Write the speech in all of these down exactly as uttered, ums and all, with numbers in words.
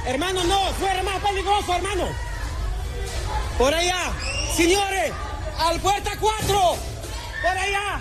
Hermano, no, fuera más peligroso, hermano. Por allá, signore, al puerta cuatro. Por allá.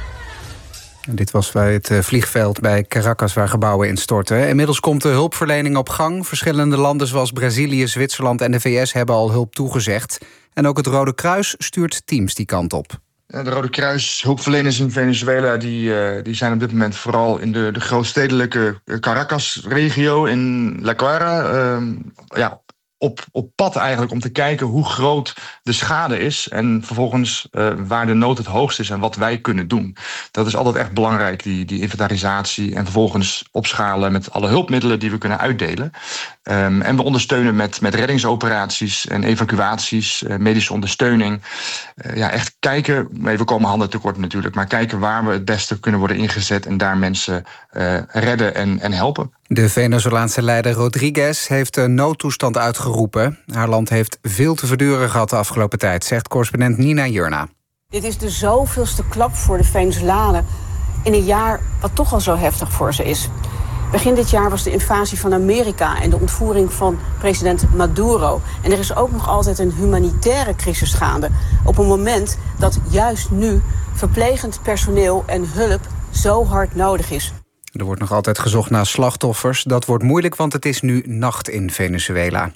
Dit was bij het vliegveld bij Caracas waar gebouwen instortten. Inmiddels komt de hulpverlening op gang. Verschillende landen zoals Brazilië, Zwitserland en de V S hebben al hulp toegezegd. En ook het Rode Kruis stuurt teams die kant op. De Rode Kruis hulpverleners in Venezuela die, uh, die zijn op dit moment vooral in de, de grootstedelijke Caracas-regio in La Guaira. Uh, ja, op, op pad eigenlijk om te kijken hoe groot de schade is en vervolgens uh, waar de nood het hoogst is en wat wij kunnen doen. Dat is altijd echt belangrijk, die, die inventarisatie en vervolgens opschalen met alle hulpmiddelen die we kunnen uitdelen. Um, en we ondersteunen met, met reddingsoperaties en evacuaties, uh, medische ondersteuning. Uh, ja, echt kijken, we komen handen tekort natuurlijk, maar kijken waar we het beste kunnen worden ingezet en daar mensen uh, redden en, en helpen. De Venezolaanse leider Rodriguez heeft een noodtoestand uitgeroepen. Haar land heeft veel te verduren gehad de afgelopen tijd, zegt correspondent Nina Jurna. Dit is de zoveelste klap voor de Venezolanen in een jaar wat toch al zo heftig voor ze is. Begin dit jaar was de invasie van Amerika en de ontvoering van president Maduro. En er is ook nog altijd een humanitaire crisis gaande. Op een moment dat juist nu verplegend personeel en hulp zo hard nodig is. Er wordt nog altijd gezocht naar slachtoffers. Dat wordt moeilijk, want het is nu nacht in Venezuela.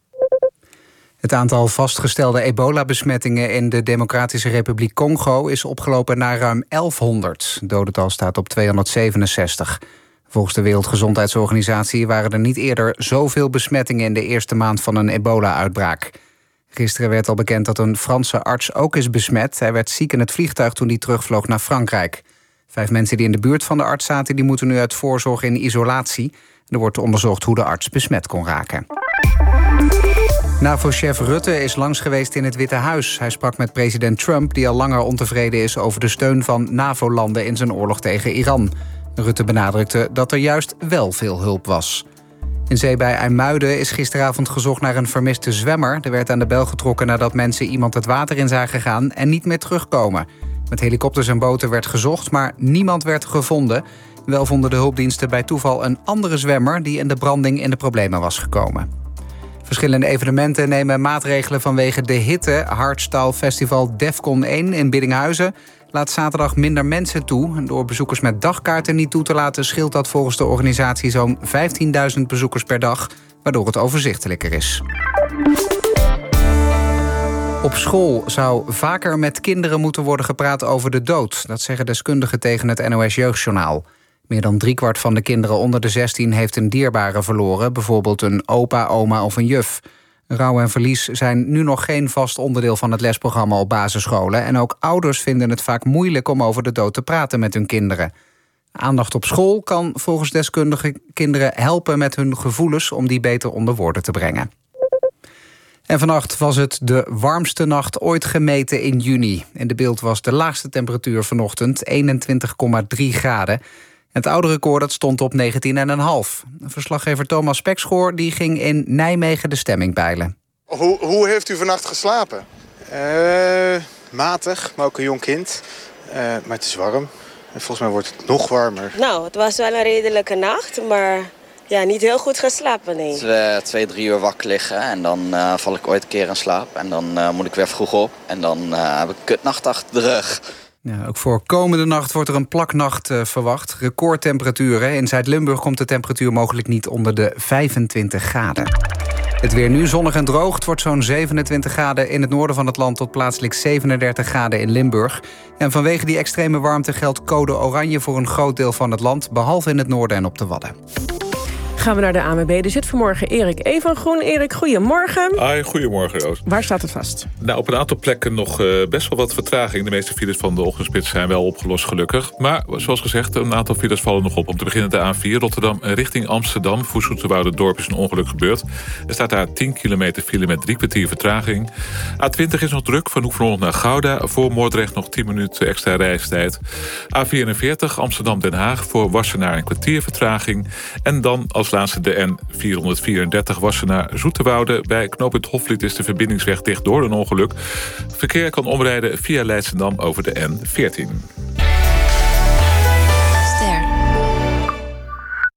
Het aantal vastgestelde ebola-besmettingen in de Democratische Republiek Congo is opgelopen naar ruim elfhonderd. Het dodental staat op tweehonderdzevenenzestig. Volgens de Wereldgezondheidsorganisatie waren er niet eerder zoveel besmettingen in de eerste maand van een ebola-uitbraak. Gisteren werd al bekend dat een Franse arts ook is besmet. Hij werd ziek in het vliegtuig toen hij terugvloog naar Frankrijk. Vijf mensen die in de buurt van de arts zaten, die moeten nu uit voorzorg in isolatie. Er wordt onderzocht hoe de arts besmet kon raken. NAVO-chef Rutte is langs geweest in het Witte Huis. Hij sprak met president Trump, die al langer ontevreden is over de steun van NAVO-landen in zijn oorlog tegen Iran. Rutte benadrukte dat er juist wel veel hulp was. In zee bij IJmuiden is gisteravond gezocht naar een vermiste zwemmer. Er werd aan de bel getrokken nadat mensen iemand het water in zagen gaan en niet meer terugkomen. Met helikopters en boten werd gezocht, maar niemand werd gevonden. Wel vonden de hulpdiensten bij toeval een andere zwemmer die in de branding in de problemen was gekomen. Verschillende evenementen nemen maatregelen vanwege de hitte. Hardstyle Festival Defcon één in Biddinghuizen laat zaterdag minder mensen toe. En door bezoekers met dagkaarten niet toe te laten scheelt dat volgens de organisatie zo'n vijftienduizend bezoekers per dag, waardoor het overzichtelijker is. Op school zou vaker met kinderen moeten worden gepraat over de dood. Dat zeggen deskundigen tegen het N O S Jeugdjournaal. Meer dan driekwart van de kinderen onder de zestien heeft een dierbare verloren. Bijvoorbeeld een opa, oma of een juf. Rouw en verlies zijn nu nog geen vast onderdeel van het lesprogramma op basisscholen. En ook ouders vinden het vaak moeilijk om over de dood te praten met hun kinderen. Aandacht op school kan volgens deskundigen kinderen helpen met hun gevoelens om die beter onder woorden te brengen. En vannacht was het de warmste nacht ooit gemeten in juni. In de beeld was de laagste temperatuur vanochtend eenentwintig komma drie graden. Het oude record dat stond op negentien komma vijf. Verslaggever Thomas Spekschoor die ging in Nijmegen de stemming peilen. Hoe, hoe heeft u vannacht geslapen? Uh, matig, maar ook een jong kind. Uh, maar het is warm. En volgens mij wordt het nog warmer. Nou, het was wel een redelijke nacht, maar ja, niet heel goed geslapen, nee. Dus, uh, twee, drie uur wakker liggen en dan uh, val ik ooit een keer in slaap. En dan uh, moet ik weer vroeg op en dan uh, heb ik een kutnacht achter de rug. Ja, ook voor komende nacht wordt er een plaknacht uh, verwacht. Recordtemperaturen. In Zuid-Limburg komt de temperatuur mogelijk niet onder de vijfentwintig graden. Het weer nu zonnig en droog. Het wordt zo'n zevenentwintig graden in het noorden van het land tot plaatselijk zevenendertig graden in Limburg. En vanwege die extreme warmte geldt code oranje voor een groot deel van het land, behalve in het noorden en op de Wadden. Gaan we naar de A N W B. Er zit vanmorgen Erik E. van Groen. Erik, goedemorgen. Hoi, goedemorgen, Roos. Waar staat het vast? Nou, op een aantal plekken nog uh, best wel wat vertraging. De meeste files van de ochtendspits zijn wel opgelost, gelukkig. Maar zoals gezegd, een aantal files vallen nog op. Om te beginnen de A vier Rotterdam richting Amsterdam. Voor Zoeterwoude-dorp is een ongeluk gebeurd. Er staat daar tien kilometer file met drie kwartier vertraging. A twintig is nog druk, van Hoek van Holland naar Gouda. Voor Moordrecht nog tien minuten extra reistijd. A vierenveertig Amsterdam-Den Haag voor Wassenaar een kwartier vertraging. En dan als laatste de N vierhonderdvierendertig Wassenaar-Zoeterwoude. Bij knooppunt Hofvliet is de verbindingsweg dicht door een ongeluk. Verkeer kan omrijden via Leidschendam over de N veertien.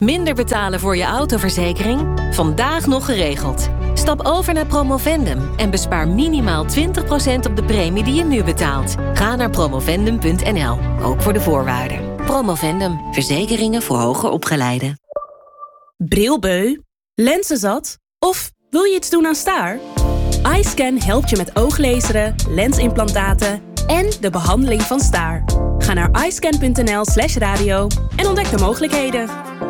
Minder betalen voor je autoverzekering? Vandaag nog geregeld. Stap over naar Promovendum en bespaar minimaal twintig procent op de premie die je nu betaalt. Ga naar promovendum punt n l, ook voor de voorwaarden. Promovendum, verzekeringen voor hoger opgeleiden. Brilbeu? Lenzenzat? Of wil je iets doen aan staar? iScan helpt je met ooglezeren, lensimplantaten en de behandeling van staar. Ga naar iscan punt n l slash radio en ontdek de mogelijkheden.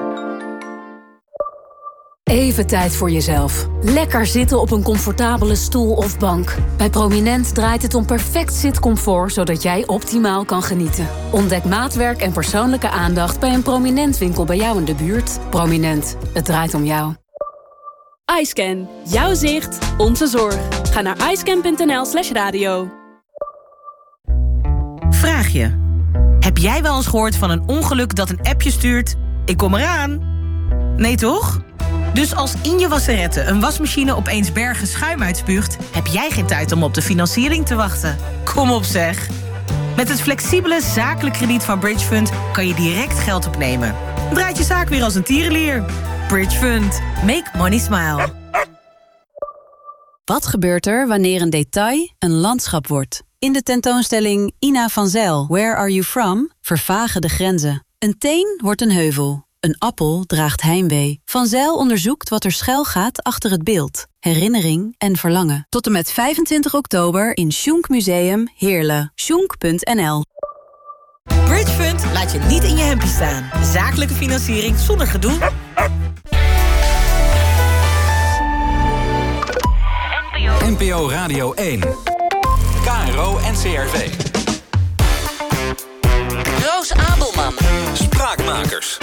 Even tijd voor jezelf. Lekker zitten op een comfortabele stoel of bank. Bij Prominent draait het om perfect zitcomfort, zodat jij optimaal kan genieten. Ontdek maatwerk en persoonlijke aandacht bij een Prominent winkel bij jou in de buurt. Prominent, het draait om jou. iScan. Jouw zicht, onze zorg. Ga naar iscan punt n l slash radio. Vraag je. Heb jij wel eens gehoord van een ongeluk dat een appje stuurt? Ik kom eraan. Nee toch? Dus als in je wasserette een wasmachine opeens bergen schuim uitspuugt, heb jij geen tijd om op de financiering te wachten. Kom op zeg. Met het flexibele zakelijk krediet van Bridge Fund kan je direct geld opnemen. Draait je zaak weer als een tierenlier. Bridge Fund. Make money smile. Wat gebeurt er wanneer een detail een landschap wordt? In de tentoonstelling Ina van Zijl, Where Are You From? Vervagen de grenzen. Een teen wordt een heuvel. Een appel draagt heimwee. Van Zijl onderzoekt wat er schuil gaat achter het beeld. Herinnering en verlangen. Tot en met vijfentwintig oktober in Schunk Museum Heerlen. schunk punt n l. Bridge Fund laat je niet in je hempje staan. Zakelijke financiering zonder gedoe. N P O Radio één. K R O en C R V. Roos Abelman. Spraakmakers.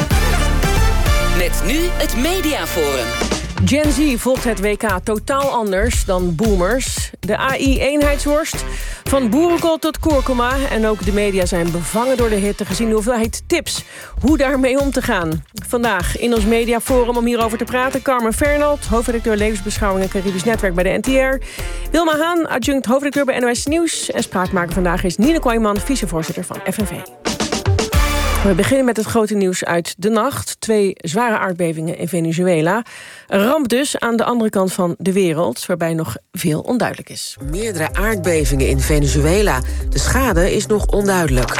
Met nu het Mediaforum. Gen Z volgt het W K totaal anders dan boomers. De A I-eenheidsworst, van boerenkool tot kurkuma. En ook de media zijn bevangen door de hitte, gezien de hoeveelheid tips hoe daarmee om te gaan. Vandaag in ons Mediaforum om hierover te praten Carmen Fernald, hoofdredacteur levensbeschouwing en Caribisch Netwerk bij de N T R. Wilma Haan, adjunct hoofdredacteur bij N O S Nieuws. En spraakmaker vandaag is Nine Kooijman, vicevoorzitter van F N V. We beginnen met het grote nieuws uit de nacht. Twee zware aardbevingen in Venezuela. Een ramp dus aan de andere kant van de wereld, waarbij nog veel onduidelijk is. Meerdere aardbevingen in Venezuela. De schade is nog onduidelijk.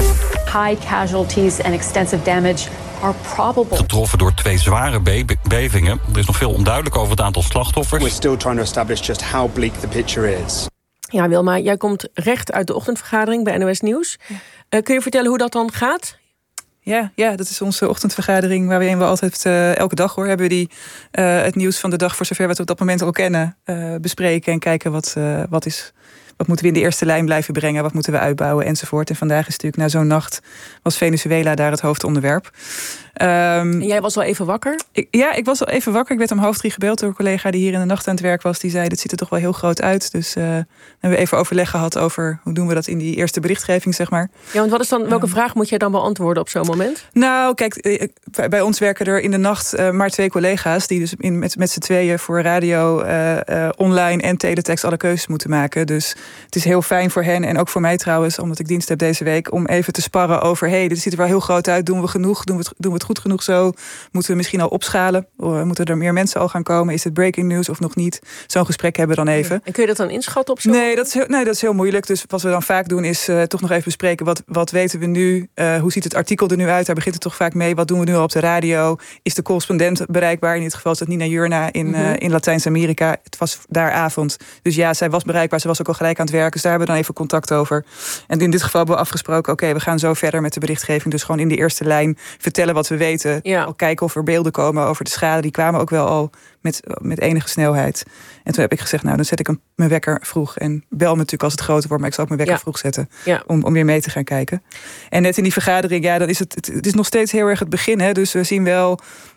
High casualties and extensive damage are probable. Getroffen door twee zware be- bevingen. Er is nog veel onduidelijk over het aantal slachtoffers. We're still trying to establish just how bleak the picture is. Ja, Wilma, jij komt recht uit de ochtendvergadering bij N O S Nieuws. Ja. Uh, kun je vertellen hoe dat dan gaat? Ja, ja, dat is onze ochtendvergadering waarin we altijd uh, elke dag hoor, hebben we die uh, het nieuws van de dag voor zover we het op dat moment al kennen uh, bespreken en kijken wat, uh, wat is. Wat moeten we in de eerste lijn blijven brengen? Wat moeten we uitbouwen? Enzovoort. En vandaag is natuurlijk na zo'n nacht was Venezuela daar het hoofdonderwerp. Um, en jij was al even wakker? Ik, ja, ik was al even wakker. Ik werd om half drie gebeld door een collega die hier in de nacht aan het werk was. Die zei, dit ziet er toch wel heel groot uit. Dus uh, hebben we even overleg gehad over hoe doen we dat in die eerste berichtgeving, zeg maar. Ja, want wat is dan, welke um, vraag moet jij dan beantwoorden op zo'n moment? Nou, kijk, bij ons werken er in de nacht uh, maar twee collega's die dus in, met, met z'n tweeën voor radio, uh, uh, online en teletext alle keuzes moeten maken. Dus het is heel fijn voor hen en ook voor mij trouwens, omdat ik dienst heb deze week, om even te sparren over, hé, hey, dit ziet er wel heel groot uit. Doen we genoeg? Doen we het, doen we het goed genoeg zo? Moeten we misschien al opschalen? Moeten er meer mensen al gaan komen? Is het breaking news of nog niet? Zo'n gesprek hebben we dan even. En kun je dat dan inschatten op zo'n nee, dat is heel, nee, dat is heel moeilijk. Dus wat we dan vaak doen is uh, toch nog even bespreken. Wat, wat weten we nu? Uh, hoe ziet het artikel er nu uit? Daar begint het toch vaak mee. Wat doen we nu al op de radio? Is de correspondent bereikbaar? In dit geval is dat Nina Jurna in, mm-hmm. uh, in Latijns-Amerika. Het was daar avond. Dus ja, zij was bereikbaar. Ze was ook al gelijk aan het werken. Dus daar hebben we dan even contact over. En in dit geval hebben we afgesproken, oké, okay, we gaan zo verder met de berichtgeving. Dus gewoon in de eerste lijn vertellen wat we weten. Ja. Al kijken of er beelden komen over de schade. Die kwamen ook wel al met, met enige snelheid. En toen heb ik gezegd, nou, dan zet ik hem, mijn wekker vroeg. En bel me natuurlijk als het groter wordt, maar ik zal ook mijn wekker ja. vroeg zetten. Ja. Om, om weer mee te gaan kijken. En net in die vergadering, ja, dan is het, het, het is nog steeds heel erg het begin. Hè, dus we zien wel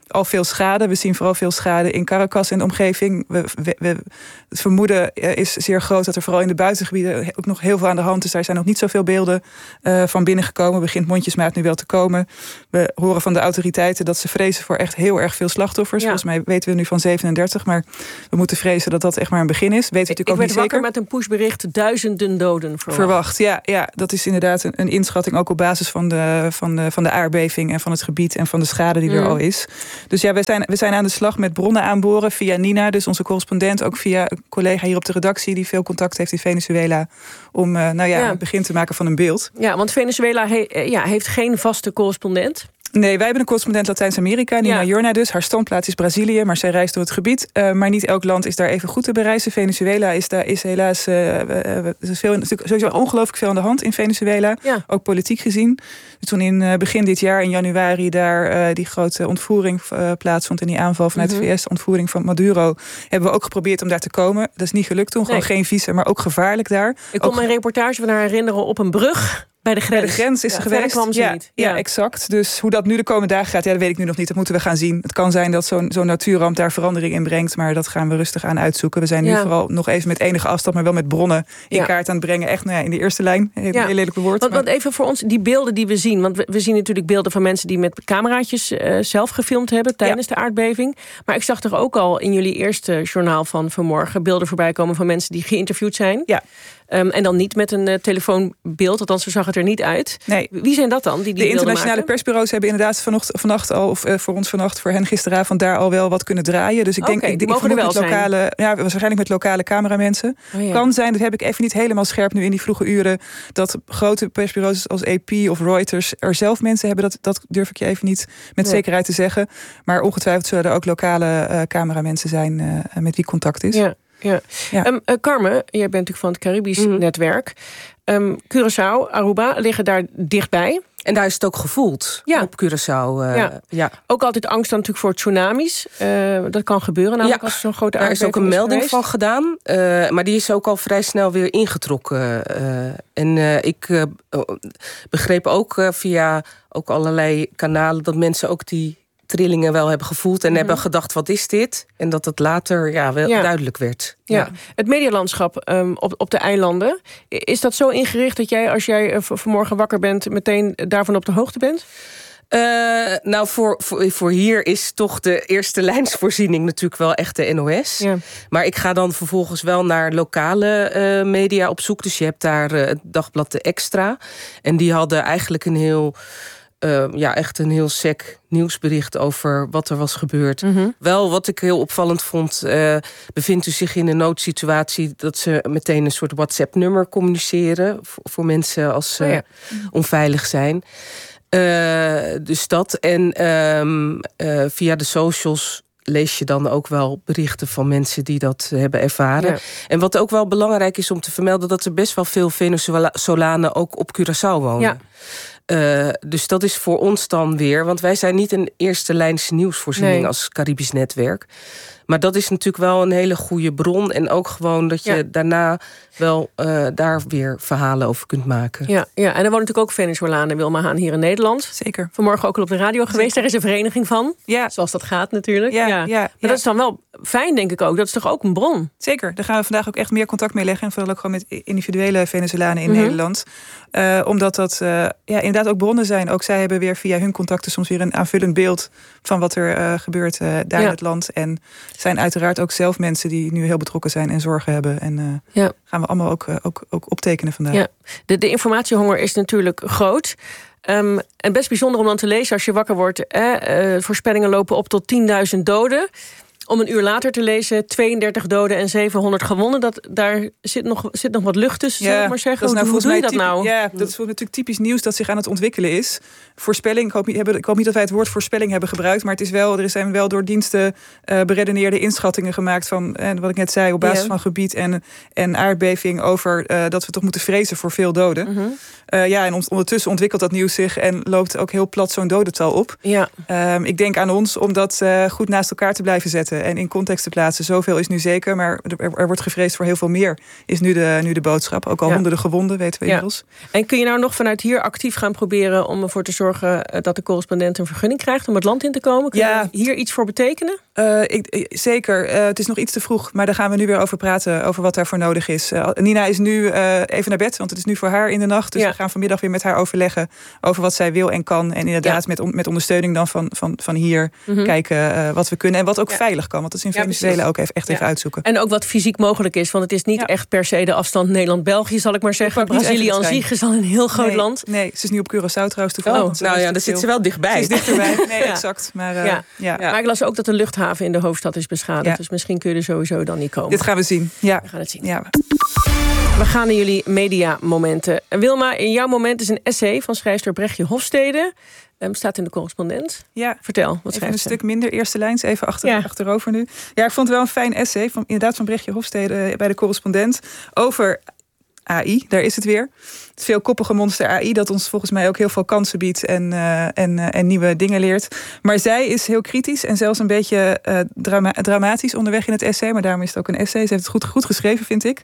al veel schade. We zien vooral veel schade in Caracas en de omgeving. We, we, we, het vermoeden is zeer groot dat er vooral in de buitengebieden ook nog heel veel aan de hand is. Daar zijn nog niet zoveel beelden uh, van binnengekomen. Begint mondjesmaat nu wel te komen. We horen van de autoriteiten dat ze vrezen voor echt heel erg veel slachtoffers. Ja. Volgens mij weten we nu van zevenendertig, maar we moeten vrezen dat dat echt maar een begin is. Weten we natuurlijk Ik ook werd niet wakker zeker. met een pushbericht, duizenden doden verwacht. Verwacht, ja, ja. Dat is inderdaad een, een inschatting ook op basis van de, van, de, van de aardbeving en van het gebied en van de schade die er Mm. al is. Dus ja, we zijn, we zijn aan de slag met bronnen aanboren via Nina, dus onze correspondent, ook via een collega hier op de redactie die veel contact heeft in Venezuela, om uh, nou ja, Ja. een begin te maken van een beeld. Ja, want Venezuela he, ja, heeft geen vaste correspondent. Nee, wij hebben een correspondent Latijns-Amerika, Nina Ja. Jorna dus. Haar standplaats is Brazilië, maar zij reist door het gebied. Uh, maar niet elk land is daar even goed te bereizen. Venezuela is daar is helaas uh, uh, er is veel, natuurlijk sowieso ongelooflijk veel aan de hand in Venezuela. Ja. Ook politiek gezien. Dus toen in uh, begin dit jaar, in januari, daar uh, die grote ontvoering uh, plaatsvond en die aanval vanuit Mm-hmm. de V S, ontvoering van Maduro, hebben we ook geprobeerd om daar te komen. Dat is niet gelukt toen. Gewoon Nee. geen visum, maar ook gevaarlijk daar. Ik kon ook me een reportage van haar herinneren op een brug bij de grens. Bij de grens is Ja, ze verder geweest. kwam ze ja, niet. Ja. Ja. ja, exact. Dus hoe dat nu de komende dagen gaat, ja, dat weet ik nu nog niet. Dat moeten we gaan zien. Het kan zijn dat zo'n zo'n natuurramp daar verandering in brengt, maar dat gaan we rustig aan uitzoeken. We zijn nu Ja. vooral nog even met enige afstand, maar wel met bronnen in Ja. kaart aan het brengen. Echt nou ja, in de eerste lijn. Heel, Ja. heel lelijk woord. Want, maar- want even voor ons, die beelden die we zien. Want we, we zien natuurlijk beelden van mensen die met cameraatjes uh, zelf gefilmd hebben tijdens de aardbeving. Maar ik zag er ook al in jullie eerste journaal van vanmorgen beelden voorbij komen van mensen die geïnterviewd zijn. Ja. Um, en dan niet met een uh, telefoonbeeld, althans zo zag het er niet uit. Nee. Wie zijn dat dan? Die die De beelden internationale maken? persbureaus hebben inderdaad vanochtend, vannacht al, of uh, voor ons vannacht, voor hen gisteravond daar al wel wat kunnen draaien. Dus ik denk, Oké, ik, die ik mogen er vermoed wel met lokale, ja, waarschijnlijk met lokale cameramensen. Oh, ja. Kan zijn, dat heb ik even niet helemaal scherp nu in die vroege uren, dat grote persbureaus als A P of Reuters er zelf mensen hebben. Dat, dat durf ik je even niet met Nee. zekerheid te zeggen. Maar ongetwijfeld zullen er ook lokale uh, cameramensen zijn uh, met wie contact is. Ja. Ja. Ja. Um, uh, Carmen, jij bent natuurlijk van het Caribisch Mhm. netwerk. Um, Curaçao, Aruba liggen daar dichtbij. En daar is het ook gevoeld, Ja. op Curaçao. Uh, Ja. ja. Ook altijd angst dan natuurlijk voor tsunamis. Uh, dat kan gebeuren namelijk Ja, als er zo'n grote daar is aardbeving ook een melding geweest. van gedaan. Uh, maar die is ook al vrij snel weer ingetrokken. Uh, en uh, ik uh, begreep ook uh, via ook allerlei kanalen dat mensen ook die trillingen wel hebben gevoeld en Mhm. hebben gedacht, wat is dit? En dat het later ja, wel Ja. duidelijk werd. Ja. Ja. Het medialandschap um, op, op de eilanden. Is dat zo ingericht dat jij, als jij uh, v- vanmorgen wakker bent, meteen daarvan op de hoogte bent? Uh, nou, voor, voor, voor hier is toch de eerste lijnsvoorziening natuurlijk wel echt de N O S. Ja. Maar ik ga dan vervolgens wel naar lokale uh, media op zoek. Dus je hebt daar uh, het dagblad De Extra. En die hadden eigenlijk een heel... Uh, ja, echt een heel sec nieuwsbericht over wat er was gebeurd. Mm-hmm. Wel, wat ik heel opvallend vond, uh, bevindt u zich in een noodsituatie dat ze meteen een soort WhatsApp-nummer communiceren voor, voor mensen als ze Oh ja. onveilig zijn. Uh, dus dat. En um, uh, via de socials lees je dan ook wel berichten van mensen die dat hebben ervaren. Ja. En wat ook wel belangrijk is om te vermelden, dat er best wel veel Venezolanen ook op Curaçao wonen. Ja. Uh, dus dat is voor ons dan weer, want wij zijn niet een eerste lijns nieuwsvoorziening Nee. als Caribisch netwerk. Maar dat is natuurlijk wel een hele goede bron. En ook gewoon dat je Ja. daarna wel uh, daar weer verhalen over kunt maken. Ja, ja, en er wonen natuurlijk ook Venezolanen, Wilma Haan, hier in Nederland. Zeker. Vanmorgen ook al op de radio geweest. Zeker. Er is een vereniging van. Ja. Zoals dat gaat natuurlijk. Ja, ja. ja, Maar ja. dat is dan wel fijn, denk ik ook. Dat is toch ook een bron? Zeker, daar gaan we vandaag ook echt meer contact mee leggen. En vooral ook gewoon met individuele Venezolanen in Mhm. Nederland. Uh, omdat dat uh, ja, inderdaad ook bronnen zijn. Ook zij hebben weer via hun contacten soms weer een aanvullend beeld van wat er uh, gebeurt uh, daar Ja. in het land. En zijn uiteraard ook zelf mensen die nu heel betrokken zijn en zorgen hebben. En uh, Ja. gaan we allemaal ook, uh, ook, ook optekenen vandaag. Ja. De, de informatiehonger is natuurlijk groot. Um, en best bijzonder om dan te lezen als je wakker wordt. Eh, uh, voorspellingen lopen op tot tienduizend doden. Om een uur later te lezen, tweeëndertig doden en zevenhonderd gewonden. Dat, daar zit nog, zit nog wat lucht tussen, zal ik maar zeggen. dat is nou hoe hoe doe je dat volgens mij nou? typ- Ja, dat is natuurlijk typisch nieuws dat zich aan het ontwikkelen is. Voorspelling, ik hoop, niet, hebben, ik hoop niet dat wij het woord voorspelling hebben gebruikt, maar het is wel, er zijn wel door diensten uh, beredeneerde inschattingen gemaakt van, en wat ik net zei, op basis Ja. van gebied en, en aardbeving over uh, dat we toch moeten vrezen voor veel doden. Mhm. Uh, ja, en ondertussen ontwikkelt dat nieuws zich en loopt ook heel plat zo'n dodental op. Ja. Um, ik denk aan ons om dat uh, goed naast elkaar te blijven zetten. plaatsen en in context te plaatsen. Zoveel is nu zeker, maar er, er wordt gevreesd voor heel veel meer, is nu de, nu de boodschap. Ook al ja. honderden gewonden, weten we ja. inmiddels. En kun je nou nog vanuit hier actief gaan proberen om ervoor te zorgen dat de correspondent een vergunning krijgt om het land in te komen? Kun ja. je hier iets voor betekenen? Uh, ik, zeker. Uh, het is nog iets te vroeg, maar daar gaan we nu weer over praten, over wat daarvoor nodig is. Uh, Nina is nu uh, even naar bed, want het is nu voor haar in de nacht. Dus ja. we gaan vanmiddag weer met haar overleggen over wat zij wil en kan. En inderdaad ja. met, on, met ondersteuning dan van, van, van hier mm-hmm. kijken uh, wat we kunnen. En wat ook ja. veilig kan, want dat is in ja, Venezuela ook even, echt ja. even uitzoeken. En ook wat fysiek mogelijk is, want het is niet ja. echt per se de afstand Nederland-België, zal ik maar zeggen. Brazilië aan zich is al een heel groot nee, land. Nee, ze is nu op Curaçao trouwens toevallig. Oh, nou ja, daar zit ze wel dichtbij. Ze is dichterbij, nee, ja. exact. Maar, uh, ja. Ja. Ja. maar ik las ook dat de luchthaven in de hoofdstad is beschadigd. Ja. Dus misschien kun je er sowieso dan niet komen. Dit gaan we zien. Ja. We gaan het zien. Ja. We gaan naar jullie mediamomenten. Wilma, in jouw moment is een essay van schrijfster Brechtje Hofstede. Um, staat in de Correspondent. Ja. Vertel, wat schrijft ze? Een stuk minder, eerste lijns, even achter, ja. achterover nu. Ja, ik vond het wel een fijn essay, van, inderdaad van Brechtje Hofstede bij de Correspondent, over A I, daar is het weer. Het veelkoppige monster A I, dat ons volgens mij ook heel veel kansen biedt en, uh, en, uh, en nieuwe dingen leert. Maar zij is heel kritisch en zelfs een beetje uh, drama- dramatisch onderweg in het essay. Maar daarom is het ook een essay. Ze heeft het goed, goed geschreven, vind ik.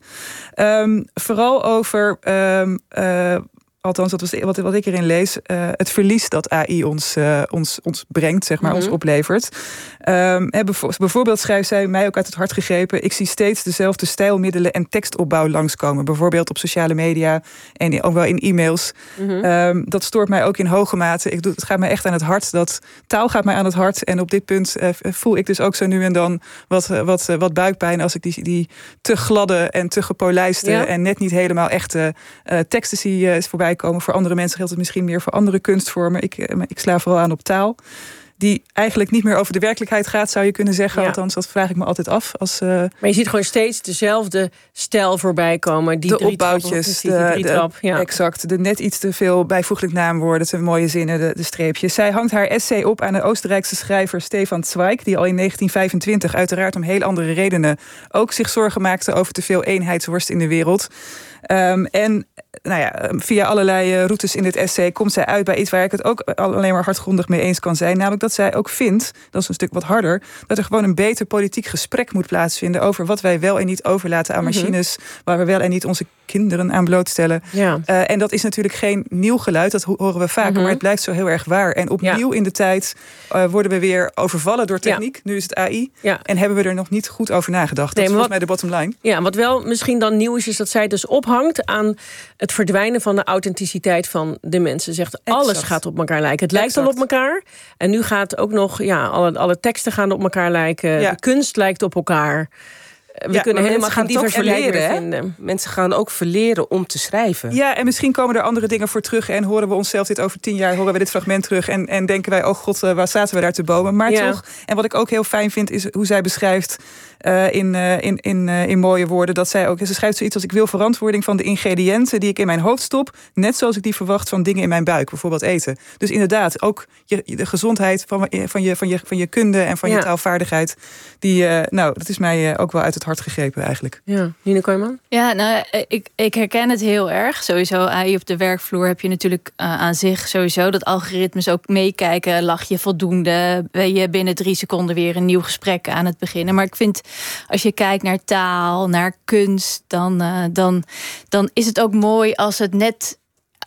Um, vooral over... Um, uh, Althans, dat was wat, wat ik erin lees. Uh, het verlies dat A I ons, uh, ons, ons brengt, zeg maar, mm-hmm. ons oplevert. Um, bijvoorbeeld schrijft zij mij ook uit het hart gegrepen. Ik zie steeds dezelfde stijlmiddelen en tekstopbouw langskomen. Bijvoorbeeld op sociale media en ook wel in e-mails. Mm-hmm. Um, dat stoort mij ook in hoge mate. Ik doe, het gaat mij echt aan het hart. Dat taal gaat mij aan het hart. En op dit punt uh, voel ik dus ook zo nu en dan wat, uh, wat, uh, wat buikpijn als ik die, die te gladde en te gepolijste ja. en net niet helemaal echte uh, teksten zie uh, voorbij komen. Voor andere mensen geldt het misschien meer voor andere kunstvormen. Ik, ik sla vooral aan op taal. Die eigenlijk niet meer over de werkelijkheid gaat, zou je kunnen zeggen. Ja. Althans, dat vraag ik me altijd af. Als, uh, maar je ziet gewoon steeds dezelfde stijl voorbij komen. Die de drie opbouwtjes, trappen, de, de, drie trap, ja. exact. De net iets te veel bijvoeglijk naamwoorden, te mooie zinnen, de, de streepjes. Zij hangt haar essay op aan de Oostenrijkse schrijver Stefan Zweig, die al in negentien vijfentwintig uiteraard om heel andere redenen ook zich zorgen maakte over te veel eenheidsworst in de wereld. Um, en nou ja, via allerlei routes in dit essay komt zij uit bij iets waar ik het ook alleen maar hardgrondig mee eens kan zijn. Namelijk dat zij ook vindt, dat is een stuk wat harder, dat er gewoon een beter politiek gesprek moet plaatsvinden over wat wij wel en niet overlaten aan machines, mm-hmm. waar we wel en niet onze kinderen aan blootstellen. Ja. Uh, en dat is natuurlijk geen nieuw geluid, dat horen we vaker, mm-hmm. maar het blijkt zo heel erg waar. En opnieuw ja. in de tijd uh, worden we weer overvallen door techniek. Ja. Nu is het A I. Ja. En hebben we er nog niet goed over nagedacht. Nee, dat is volgens wat, mij de bottom line. Ja, wat wel misschien dan nieuw is, is dat zij dus ophangt aan het verdwijnen van de authenticiteit van de mensen. Zegt, exact. Alles gaat op elkaar lijken. Het lijkt exact. al op elkaar. En nu gaat ook nog, ja, alle, alle teksten gaan op elkaar lijken. Ja. De kunst lijkt op elkaar. We ja, kunnen helemaal geen diversiteit meer vinden. Mensen gaan ook verleren om te schrijven. Ja, en misschien komen er andere dingen voor terug. En horen we onszelf dit over tien jaar, horen we dit fragment terug. En, en denken wij, oh god, waar zaten we daar te bomen? Maar ja. toch, en wat ik ook heel fijn vind, is hoe zij beschrijft Uh, in, uh, in, in, uh, in mooie woorden, dat zij ook, ze schrijft zoiets als: ik wil verantwoording van de ingrediënten die ik in mijn hoofd stop, net zoals ik die verwacht van dingen in mijn buik, bijvoorbeeld eten. Dus inderdaad, ook je, de gezondheid van, van, je, van, je, van je kunde en van ja. je taalvaardigheid, die, uh, nou, dat is mij uh, ook wel uit het hart gegrepen eigenlijk. Ja, Nina Kooijman? Ja, nou, ik, ik herken het heel erg. Sowieso, A I op de werkvloer heb je natuurlijk uh, aan zich sowieso dat algoritmes ook meekijken. Lach je voldoende? Ben je binnen drie seconden weer een nieuw gesprek aan het beginnen? Maar ik vind, als je kijkt naar taal, naar kunst, dan, uh, dan, dan is het ook mooi als het net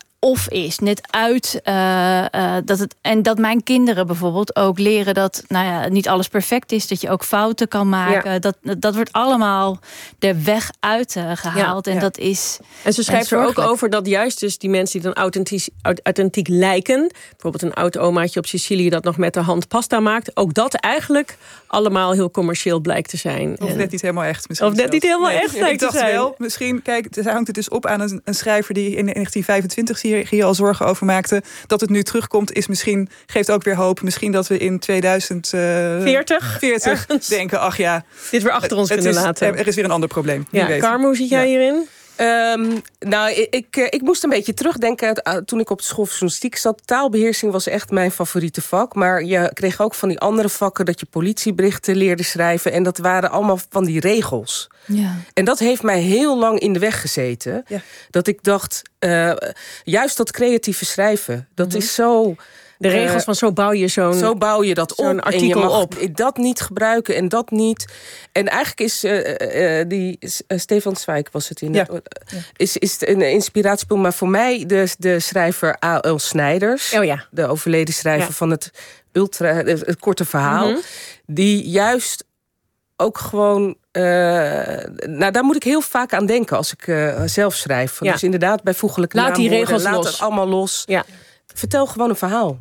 of is, net uit. Uh, uh, dat het, en dat mijn kinderen bijvoorbeeld ook leren dat nou ja, niet alles perfect is. Dat je ook fouten kan maken. Ja. Dat, dat wordt allemaal de weg uit uh, gehaald. Ja, en ja. dat is. En ze schrijft er ook over dat juist dus die mensen die dan authentiek, authentiek lijken. Bijvoorbeeld een oud omaatje op Sicilië dat nog met de hand pasta maakt. Ook dat eigenlijk allemaal heel commercieel blijkt te zijn. Of net niet helemaal echt. Misschien of net zelfs. niet helemaal nee, echt lijkt ik dacht te zijn. Wel, misschien, kijk, zij hangt het dus op aan een, een schrijver die in negentien vijfentwintig hier, hier al zorgen over maakte. Dat het nu terugkomt is misschien, geeft ook weer hoop. Misschien dat we in tweeduizend veertig denken, ach ja. Dit weer achter ons kunnen is, laten. Er is weer een ander probleem. Ja, Carmen, hoe zit jij ja. hierin? Um, nou, ik, ik moest een beetje terugdenken uh, toen ik op de school van journalistiek zat. Taalbeheersing was echt mijn favoriete vak. Maar je kreeg ook van die andere vakken dat je politieberichten leerde schrijven. En dat waren allemaal van die regels. Ja. En dat heeft mij heel lang in de weg gezeten. Ja. Dat ik dacht, uh, juist dat creatieve schrijven, dat mm-hmm. is zo De regels uh, van zo bouw je zo'n Zo bouw je dat zo'n op. artikel en je mag op. dat niet gebruiken en dat niet. En eigenlijk is uh, uh, die uh, Stefan Zweig was het in. Ja. Uh, is, is het een inspiratiebron, maar voor mij de, de schrijver A L Snijders. Oh ja. De overleden schrijver Ja. van het, ultra, het korte verhaal. Mm-hmm. Die juist ook gewoon... Uh, nou, daar moet ik heel vaak aan denken als ik uh, zelf schrijf. Ja. Dus inderdaad, bijvoeglijke Laat die naamwoorden, regels laat los. het allemaal los. Ja. Vertel gewoon een verhaal.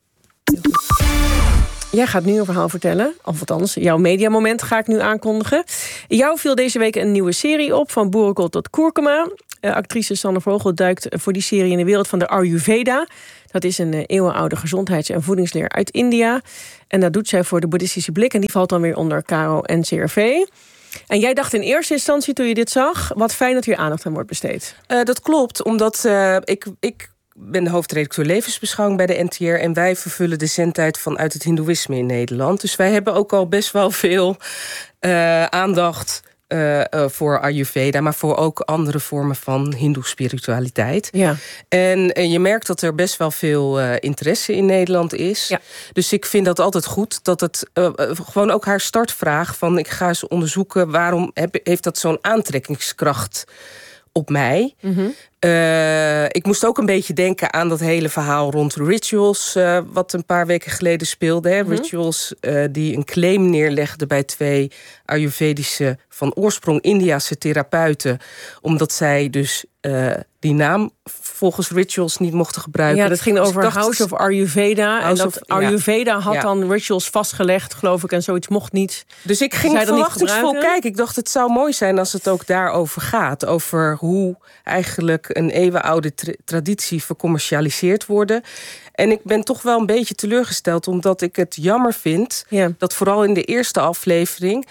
Jij gaat nu een verhaal vertellen. Of althans, jouw mediamoment ga ik nu aankondigen. Jou viel deze week een nieuwe serie op. Van boerenkool tot kurkuma. Uh, actrice Sanne Vogel duikt voor die serie in de wereld van de Ayurveda. Dat is een uh, eeuwenoude gezondheids- en voedingsleer uit India. En dat doet zij voor de boeddhistische blik. En die valt dan weer onder Caro N C R V. En jij dacht in eerste instantie toen je dit zag... wat fijn dat hier aandacht aan wordt besteed. Uh, dat klopt, omdat uh, ik... ik ben de hoofdredacteur levensbeschouwing bij de N T R... en wij vervullen de zendtijd vanuit het hindoeïsme in Nederland. Dus wij hebben ook al best wel veel uh, aandacht uh, uh, voor Ayurveda... maar voor ook andere vormen van hindoe-spiritualiteit. Ja. En, en je merkt dat er best wel veel uh, interesse in Nederland is. Ja. Dus ik vind dat altijd goed. Dat het uh, gewoon ook haar startvraag van... ik ga eens onderzoeken waarom heb, heeft dat zo'n aantrekkingskracht op mij... Mm-hmm. Uh, ik moest ook een beetje denken aan dat hele verhaal rond Rituals... Uh, wat een paar weken geleden speelde. Hè? Mm-hmm. Rituals uh, die een claim neerlegde bij twee Ayurvedische... van oorsprong Indiase therapeuten... omdat zij dus uh, die naam volgens Rituals niet mochten gebruiken. Ja, dat ging dus over dacht, House of Ayurveda. House en dat of, Ayurveda ja. had ja. dan Rituals vastgelegd, geloof ik... en zoiets mocht niet. Dus ik ging verwachtingsvol kijken. Ik dacht, het zou mooi zijn als het ook daarover gaat. Over hoe eigenlijk een eeuwenoude tra- traditie vercommercialiseerd wordt. En ik ben toch wel een beetje teleurgesteld... omdat ik het jammer vind ja. dat vooral in de eerste aflevering...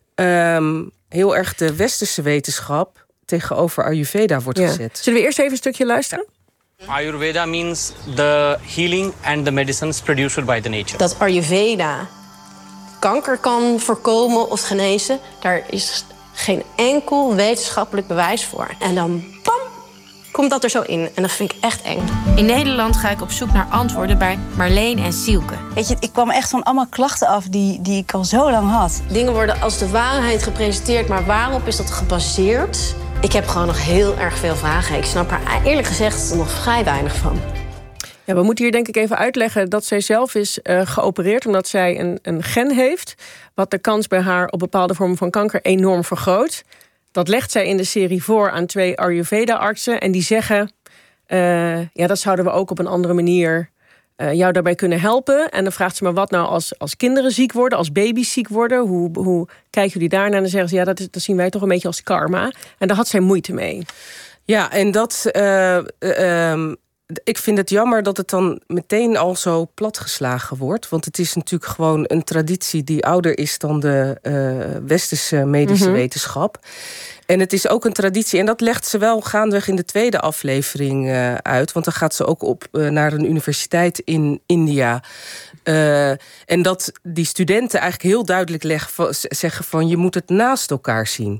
Um, heel erg de westerse wetenschap tegenover Ayurveda wordt ja. gezet. Zullen we eerst even een stukje luisteren? Ayurveda means the healing and the medicines produced by the nature. Dat Ayurveda kanker kan voorkomen of genezen, daar is geen enkel wetenschappelijk bewijs voor. En dan, bam, komt dat er zo in. En dat vind ik echt eng. In Nederland ga ik op zoek naar antwoorden bij Marleen en Sielke. Weet je, ik kwam echt van allemaal klachten af die, die ik al zo lang had. Dingen worden als de waarheid gepresenteerd, maar waarop is dat gebaseerd? Ik heb gewoon nog heel erg veel vragen. Ik snap er eerlijk gezegd nog vrij weinig van. Ja, we moeten hier denk ik even uitleggen dat zij zelf is uh, geopereerd... omdat zij een, een gen heeft... wat de kans bij haar op bepaalde vormen van kanker enorm vergroot. Dat legt zij in de serie voor aan twee Ayurveda-artsen... en die zeggen, uh, ja, dat zouden we ook op een andere manier... Uh, jou daarbij kunnen helpen. En dan vraagt ze me wat nou als, als kinderen ziek worden... als baby's ziek worden, hoe, hoe kijken jullie daarnaar? En dan zeggen ze, ja, dat, is, dat zien wij toch een beetje als karma. En daar had zij moeite mee. Ja, en dat... Uh, uh, um... Ik vind het jammer dat het dan meteen al zo platgeslagen wordt. Want het is natuurlijk gewoon een traditie die ouder is dan de uh, westerse medische mm-hmm. wetenschap. En het is ook een traditie, en dat legt ze wel gaandeweg in de tweede aflevering uh, uit. Want dan gaat ze ook op uh, naar een universiteit in India. Uh, en dat die studenten eigenlijk heel duidelijk leggen, zeggen van je moet het naast elkaar zien.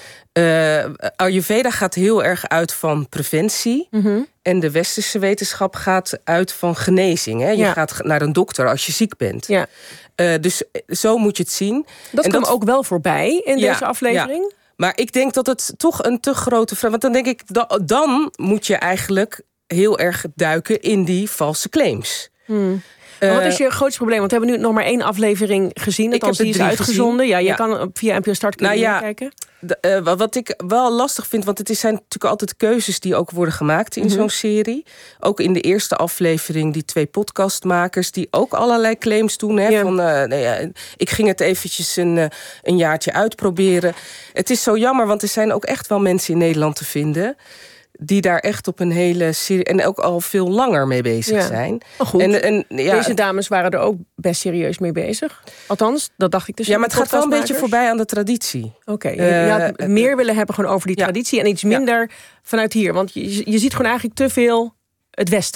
Uh, Ayurveda gaat heel erg uit van preventie. Mm-hmm. En de westerse wetenschap gaat uit van genezing. Hè? Je ja. gaat naar een dokter als je ziek bent. Ja. Uh, dus zo moet je het zien. Dat en kwam dat ook wel voorbij in ja, deze aflevering. Ja. Maar ik denk dat het toch een te grote vraag... Want dan denk ik, dan moet je eigenlijk heel erg duiken in die valse claims. Hmm. Maar wat is je grootste probleem? Want we hebben nu nog maar één aflevering gezien. Dat als die is uitgezonden. Gezien. Ja, je ja. kan via N P O Start kunnen nou, ja, kijken. De, uh, wat ik wel lastig vind, want het zijn natuurlijk altijd keuzes die ook worden gemaakt in mm-hmm. zo'n serie. Ook in de eerste aflevering die twee podcastmakers die ook allerlei claims doen. Hè, ja. Van, uh, nou ja, ik ging het eventjes een, uh, een jaartje uitproberen. Het is zo jammer, want er zijn ook echt wel mensen in Nederland te vinden die daar echt op een hele serie en ook al veel langer mee bezig ja. zijn. Oh, goed. En, en, ja, deze dames waren er ook best serieus mee bezig. Althans, dat dacht ik dus. Ja, maar het gaat wel een beetje voorbij aan de traditie. Oké, okay. uh, je had uh, meer willen hebben gewoon over die ja. traditie en iets minder ja. vanuit hier. Want je, je ziet gewoon eigenlijk te veel het Westen.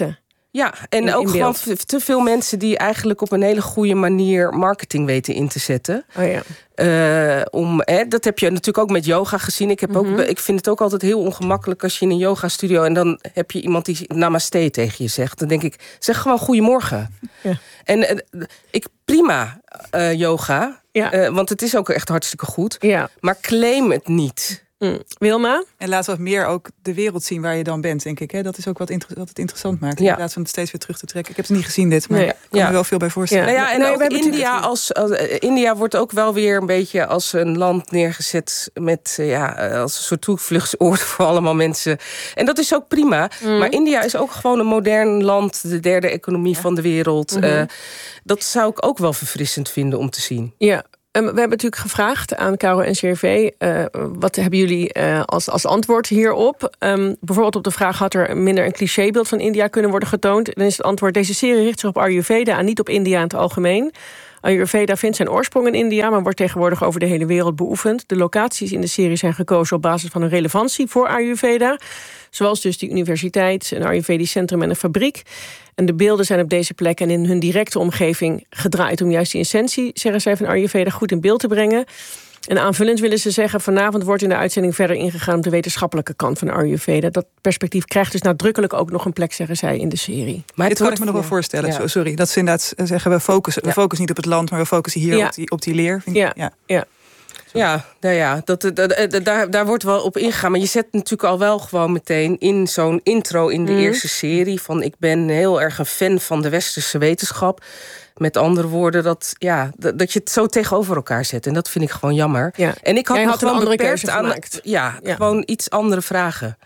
Ja, en in, ook in gewoon te veel mensen die eigenlijk op een hele goede manier marketing weten in te zetten. Oh ja. Uh, om, hè, dat heb je natuurlijk ook met yoga gezien. Ik, heb ook, mm-hmm. ik vind het ook altijd heel ongemakkelijk als je in een yoga studio en dan heb je iemand die namaste tegen je zegt. Dan denk ik, zeg gewoon goedemorgen. Ja. En uh, ik prima uh, yoga, ja. uh, want het is ook echt hartstikke goed. Ja. Maar claim het niet. Mm. Wilma? En laat wat meer ook de wereld zien waar je dan bent, denk ik. Hè? Dat is ook wat, inter- wat het interessant maakt. Ja. In plaats van het steeds weer terug te trekken. Ik heb het niet gezien dit, maar nee. ik kan ja. me wel veel bij voorstellen. Ja. Nou ja, en nee, ook we India, als, als, uh, India wordt ook wel weer een beetje als een land neergezet met uh, ja, als een soort toevluchtsoord voor allemaal mensen. En dat is ook prima. Mm. Maar India is ook gewoon een modern land, de derde economie ja. van de wereld. Mm-hmm. Uh, dat zou ik ook wel verfrissend vinden om te zien. Ja. Um, we hebben natuurlijk gevraagd aan K R O N C R V... Uh, wat hebben jullie uh, als, als antwoord hierop? Um, bijvoorbeeld op de vraag, had er minder een clichébeeld van India kunnen worden getoond? Dan is het antwoord, deze serie richt zich op Ayurveda en niet op India in het algemeen. Ayurveda vindt zijn oorsprong in India, maar wordt tegenwoordig over de hele wereld beoefend. De locaties in de serie zijn gekozen op basis van hun relevantie voor Ayurveda. Zoals dus die universiteit, een Ayurvedisch centrum en een fabriek. En de beelden zijn op deze plek en in hun directe omgeving gedraaid om juist die essentie, zeggen zij, van Ayurveda goed in beeld te brengen. En aanvullend willen ze zeggen, vanavond wordt in de uitzending verder ingegaan op de wetenschappelijke kant van Ayurveda. Dat perspectief krijgt dus nadrukkelijk ook nog een plek, zeggen zij, in de serie. Maar dit kan ik me nog wel voorstellen. Ja. Sorry, dat ze inderdaad zeggen, we focussen, ja. we focussen niet op het land, maar we focussen hier ja. op, die, op die leer. Vind ja. Ik, ja. ja. Ja, nou ja, dat, dat, dat, daar, daar wordt wel op ingegaan. Maar je zet natuurlijk al wel gewoon meteen in zo'n intro in de mm. eerste serie van ik ben heel erg een fan van de westerse wetenschap. Met andere woorden, dat, ja, dat, dat je het zo tegenover elkaar zet. En dat vind ik gewoon jammer. Ja. En ik had, Jij me had gewoon een andere beperkt keuze aan gemaakt. Ja, ja, gewoon iets andere vragen.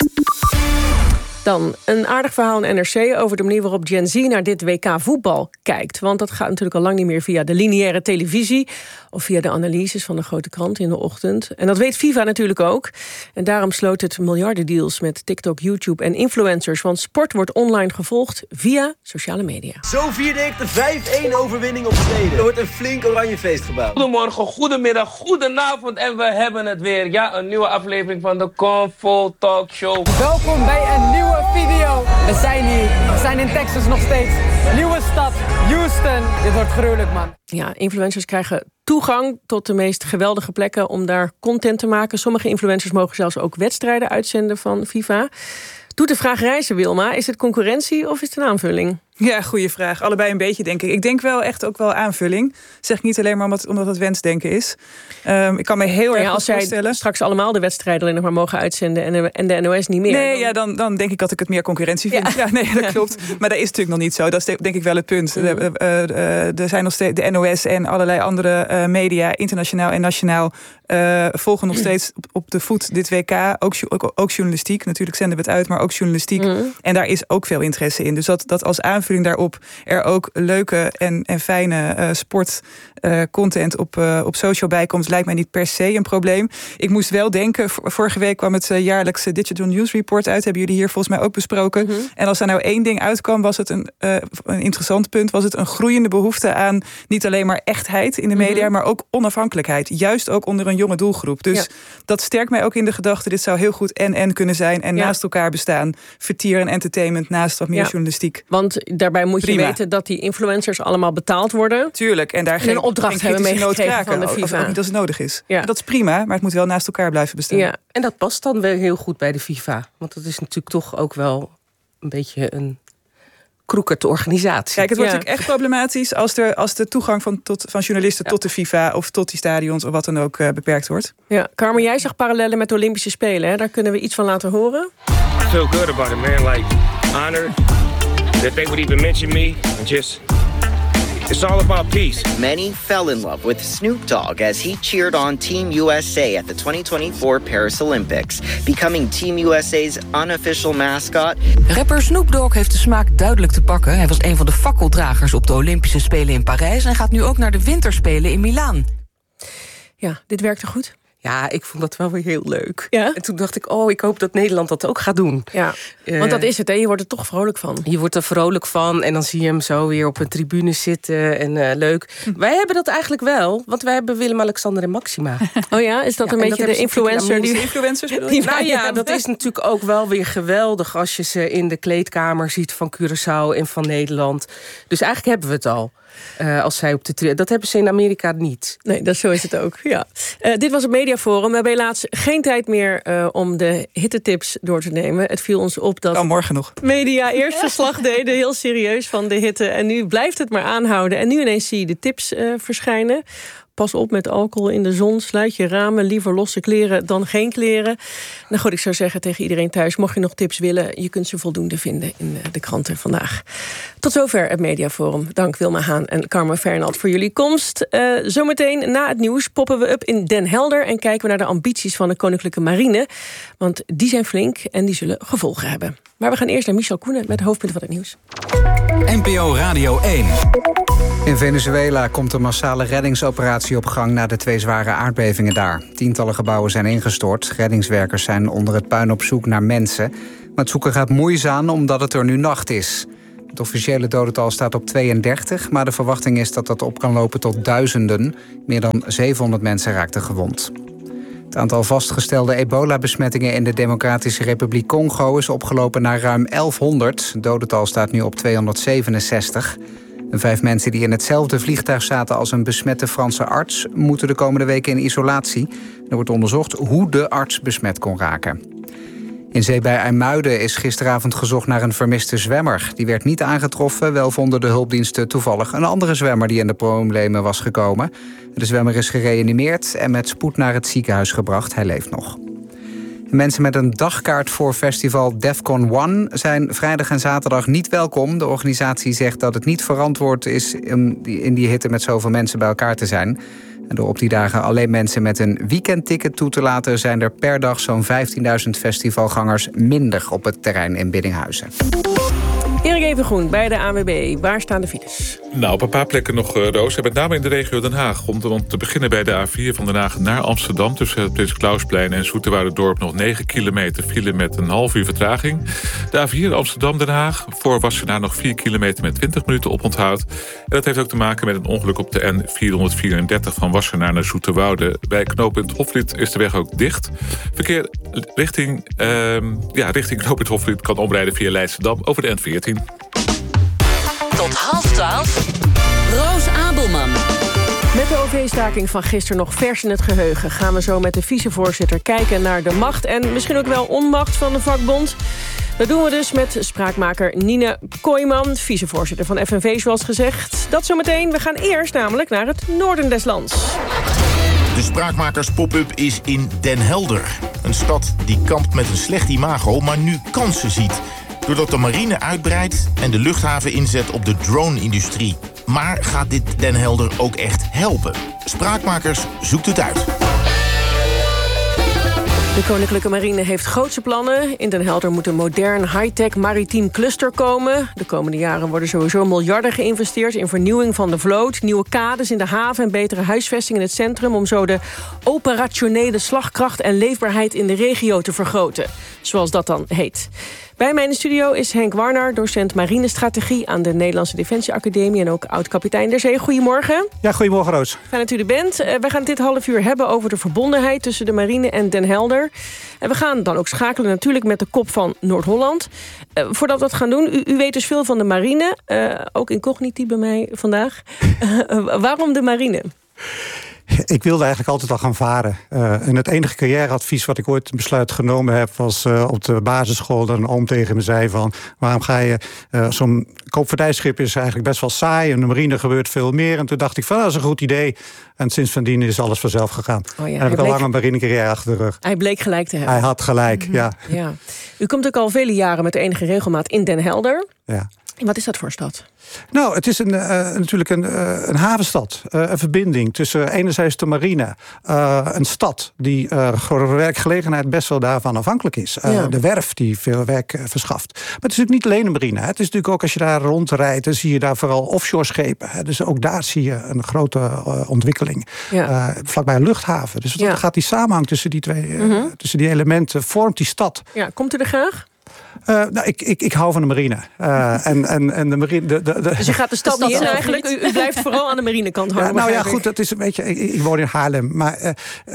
Dan een aardig verhaal in N R C over de manier waarop Gen Z naar dit W K voetbal kijkt. Want dat gaat natuurlijk al lang niet meer via de lineaire televisie of via de analyses van de grote krant in de ochtend. En dat weet FIFA natuurlijk ook. En daarom sloot het miljardendeals met TikTok, YouTube en influencers. Want sport wordt online gevolgd via sociale media. Zo vierde ik de vijf-één overwinning op Zweden. Er wordt een flink oranje feest gebouwd. Goedemorgen, goedemiddag, goedenavond en we hebben het weer. Ja, een nieuwe aflevering van de Convo Talk Show. Welkom bij een nieuwe video. We zijn hier. We zijn in Texas nog steeds. Nieuwe stad, Houston. Dit wordt gruwelijk, man. Ja, influencers krijgen toegang tot de meest geweldige plekken om daar content te maken. Sommige influencers mogen zelfs ook wedstrijden uitzenden van FIFA. Doet de vraag reizen, Wilma. Is het concurrentie of is het een aanvulling? Ja, goede vraag. Allebei een beetje, denk ik. Ik denk wel echt ook wel aanvulling. Zeg ik niet alleen maar omdat, omdat het wensdenken is. Um, ik kan me heel erg ja, als voorstellen. Als straks allemaal de wedstrijden alleen nog maar mogen uitzenden en de, en de N O S niet meer. Nee, dan... ja, dan, dan denk ik dat ik het meer concurrentie vind. Ja, ja nee, dat ja. klopt. Maar dat is natuurlijk nog niet zo. Dat is denk ik wel het punt. Mm. De, uh, uh, er zijn nog steeds de N O S en allerlei andere uh, media, internationaal en nationaal, uh, volgen nog steeds op, op de voet dit W K. Ook, ook, ook journalistiek. Natuurlijk zenden we het uit, maar ook journalistiek. Mm. En daar is ook veel interesse in. Dus dat, dat als aanvulling daarop er ook leuke en, en fijne uh, sport uh, content op, uh, op social bijkomt, lijkt mij niet per se een probleem. Ik moest wel denken, vorige week kwam het uh, jaarlijkse Digital News Report uit. Hebben jullie hier volgens mij ook besproken. Mm-hmm. En als er nou één ding uitkwam, was het een, uh, een interessant punt, was het een groeiende behoefte aan niet alleen maar echtheid in de media, mm-hmm. maar ook onafhankelijkheid. Juist ook onder een jonge doelgroep. Dus ja. dat sterkt mij ook in de gedachte, dit zou heel goed en-en kunnen zijn en ja. naast elkaar bestaan. Vertier en entertainment naast wat meer ja. journalistiek. Want daarbij moet Prima. je weten dat die influencers allemaal betaald worden. Tuurlijk, en daar en geen, een opdracht geen hebben meegekregen van de FIFA. Ook niet als het nodig is. Ja. Dat is prima, maar het moet wel naast elkaar blijven bestaan. Ja. En dat past dan wel heel goed bij de FIFA. Want dat is natuurlijk toch ook wel een beetje een kroekerte organisatie. Kijk, het wordt ja. natuurlijk echt problematisch als, er, als de toegang van, tot, van journalisten ja. tot de FIFA of tot die stadions of wat dan ook uh, beperkt wordt. Ja, Carmen, jij zag parallellen met de Olympische Spelen. Hè? Daar kunnen we iets van laten horen. I feel good about it, man. Like, honored that they would even mention me and just... It's all about peace. Many fell in love with Snoop Dogg as he cheered on Team U S A at the twenty twenty-four Paris Olympics, becoming Team U S A's unofficial mascot. Rapper Snoop Dogg heeft de smaak duidelijk te pakken. Hij was een van de fakkeldragers op de Olympische Spelen in Parijs en gaat nu ook naar de Winterspelen in Milaan. Ja, dit werkte goed. Ja, ik vond dat wel weer heel leuk. Ja? En toen dacht ik, oh, ik hoop dat Nederland dat ook gaat doen. Ja, uh, want dat is het, hè? Je wordt er toch vrolijk van. Je wordt er vrolijk van en dan zie je hem zo weer op een tribune zitten. En uh, leuk. Hm. Wij hebben dat eigenlijk wel, want wij hebben Willem-Alexander en Maxima. Oh ja, is dat ja, een beetje de influencer? Die influencers die Nou ja, dat is natuurlijk ook wel weer geweldig als je ze in de kleedkamer ziet van Curaçao en van Nederland. Dus eigenlijk hebben we het al. Uh, als zij op de tri- dat hebben ze in Amerika niet. Nee, dat, zo is het ook. Ja. Uh, dit was het Mediaforum. We hebben helaas geen tijd meer uh, om de hittetips door te nemen. Het viel ons op dat oh, morgen nog. Media eerst verslag deden, heel serieus van de hitte. En nu blijft het maar aanhouden. En nu ineens zie je de tips uh, verschijnen. Pas op met alcohol in de zon, sluit je ramen, liever losse kleren dan geen kleren. Nou goed, ik zou zeggen tegen iedereen thuis, mocht je nog tips willen, je kunt ze voldoende vinden in de kranten vandaag. Tot zover het Mediaforum. Dank Wilma Haan en Carmen Fernald voor jullie komst. Uh, zometeen na het nieuws poppen we up in Den Helder en kijken we naar de ambities van de Koninklijke Marine. Want die zijn flink en die zullen gevolgen hebben. Maar we gaan eerst naar Michel Koenen met de hoofdpunten van het nieuws. N P O Radio één. In Venezuela komt een massale reddingsoperatie op gang na de twee zware aardbevingen daar. Tientallen gebouwen zijn ingestort. Reddingswerkers zijn onder het puin op zoek naar mensen. Maar het zoeken gaat moeizaam omdat het er nu nacht is. Het officiële dodental staat op tweeëndertig, maar de verwachting is dat dat op kan lopen tot duizenden. Meer dan zevenhonderd mensen raakten gewond. Het aantal vastgestelde ebola-besmettingen in de Democratische Republiek Congo is opgelopen naar ruim elfhonderd. Het dodental staat nu op tweehonderdzevenenzestig. De vijf mensen die in hetzelfde vliegtuig zaten als een besmette Franse arts moeten de komende weken in isolatie. Er wordt onderzocht hoe de arts besmet kon raken. In zee bij IJmuiden is gisteravond gezocht naar een vermiste zwemmer. Die werd niet aangetroffen, wel vonden de hulpdiensten toevallig een andere zwemmer die in de problemen was gekomen. De zwemmer is gereanimeerd en met spoed naar het ziekenhuis gebracht. Hij leeft nog. Mensen met een dagkaart voor festival Defcon One zijn vrijdag en zaterdag niet welkom. De organisatie zegt dat het niet verantwoord is om in die hitte met zoveel mensen bij elkaar te zijn. En door op die dagen alleen mensen met een weekendticket toe te laten, zijn er per dag zo'n vijftienduizend festivalgangers minder op het terrein in Biddinghuizen. Erik Evengroen bij de A N W B. Waar staan de files? Nou, op een paar plekken nog, uh, Roos. En met name in de regio Den Haag. Om te, om te beginnen bij de A vier van Den Haag naar Amsterdam. Tussen het Prins Klausplein en Zoeterwouderdorp nog negen kilometer file met een half uur vertraging. De A vier Amsterdam-Den Haag. Voor Wassenaar nog vier kilometer met twintig minuten oponthoud. En dat heeft ook te maken met een ongeluk op de N vierhonderdvierendertig van Wassenaar naar Zoeterwoude. Bij knooppunt Hoflied is de weg ook dicht. Verkeer richting, uh, ja, richting knooppunt Hoflied kan omrijden via Leidschendam over de N veertien. Tot half twaalf. Roos Abelman. Met de O V-staking van gisteren nog vers in het geheugen gaan we zo met de vicevoorzitter kijken naar de macht en misschien ook wel onmacht van de vakbond. Dat doen we dus met spraakmaker Nine Kooijman, vicevoorzitter van F N V zoals gezegd. Dat zometeen. We gaan eerst namelijk naar het noorden des lands. De Spraakmakers pop-up is in Den Helder. Een stad die kampt met een slecht imago, maar nu kansen ziet. Doordat de marine uitbreidt en de luchthaven inzet op de drone-industrie. Maar gaat dit Den Helder ook echt helpen? Spraakmakers zoekt het uit. De Koninklijke Marine heeft grootse plannen. In Den Helder moet een modern high-tech maritiem cluster komen. De komende jaren worden sowieso miljarden geïnvesteerd in vernieuwing van de vloot, nieuwe kades in de haven en betere huisvesting in het centrum om zo de operationele slagkracht en leefbaarheid in de regio te vergroten. Zoals dat dan heet. Bij mij in de studio is Henk Warnar, docent marinestrategie aan de Nederlandse Defensieacademie en ook oud-kapitein der Zee. Goedemorgen. Ja, goedemorgen Roos. Fijn dat u er bent. Uh, we gaan het dit half uur hebben over de verbondenheid tussen de marine en Den Helder. En we gaan dan ook schakelen natuurlijk met de kop van Noord-Holland. Uh, voordat we dat gaan doen, u, u weet dus veel van de marine. Uh, ook incogniti bij mij vandaag. Uh, waarom de marine? Ik wilde eigenlijk altijd al gaan varen. Uh, en het enige carrièreadvies wat ik ooit een besluit genomen heb was uh, op de basisschool dat een oom tegen me zei van waarom ga je, uh, zo'n koopvaardijschip is eigenlijk best wel saai. In de marine gebeurt veel meer. En toen dacht ik van dat is een goed idee. En sinds van dien is alles vanzelf gegaan. Oh ja, en heb ik al lang een marinecarrière achter de rug. Hij bleek gelijk te hebben. Hij had gelijk, mm-hmm. ja. ja. U komt ook al vele jaren met enige regelmaat in Den Helder. Ja. Wat is dat voor een stad? Nou, het is een, uh, natuurlijk een, uh, een havenstad. Uh, een verbinding tussen enerzijds de marine. Uh, een stad die uh, voor werkgelegenheid best wel daarvan afhankelijk is. Uh, ja. De werf die veel werk uh, verschaft. Maar het is natuurlijk niet alleen de marine. Hè. Het is natuurlijk ook als je daar rondrijdt, dan zie je daar vooral offshore schepen. Hè. Dus ook daar zie je een grote uh, ontwikkeling. Ja. Uh, vlakbij een luchthaven. Dus ja. gaat die samenhang tussen die twee uh, mm-hmm. tussen die elementen, vormt die stad. Ja, komt u er graag? Uh, nou, ik, ik, ik hou van de marine. Uh, en, en, en de marine de, de, de... Dus je gaat de stad, de stad niet in eigenlijk? U, u blijft vooral aan de marinekant hangen. Ja, nou ja, goed, dat is een beetje... Ik, ik woon in Haarlem. Maar uh,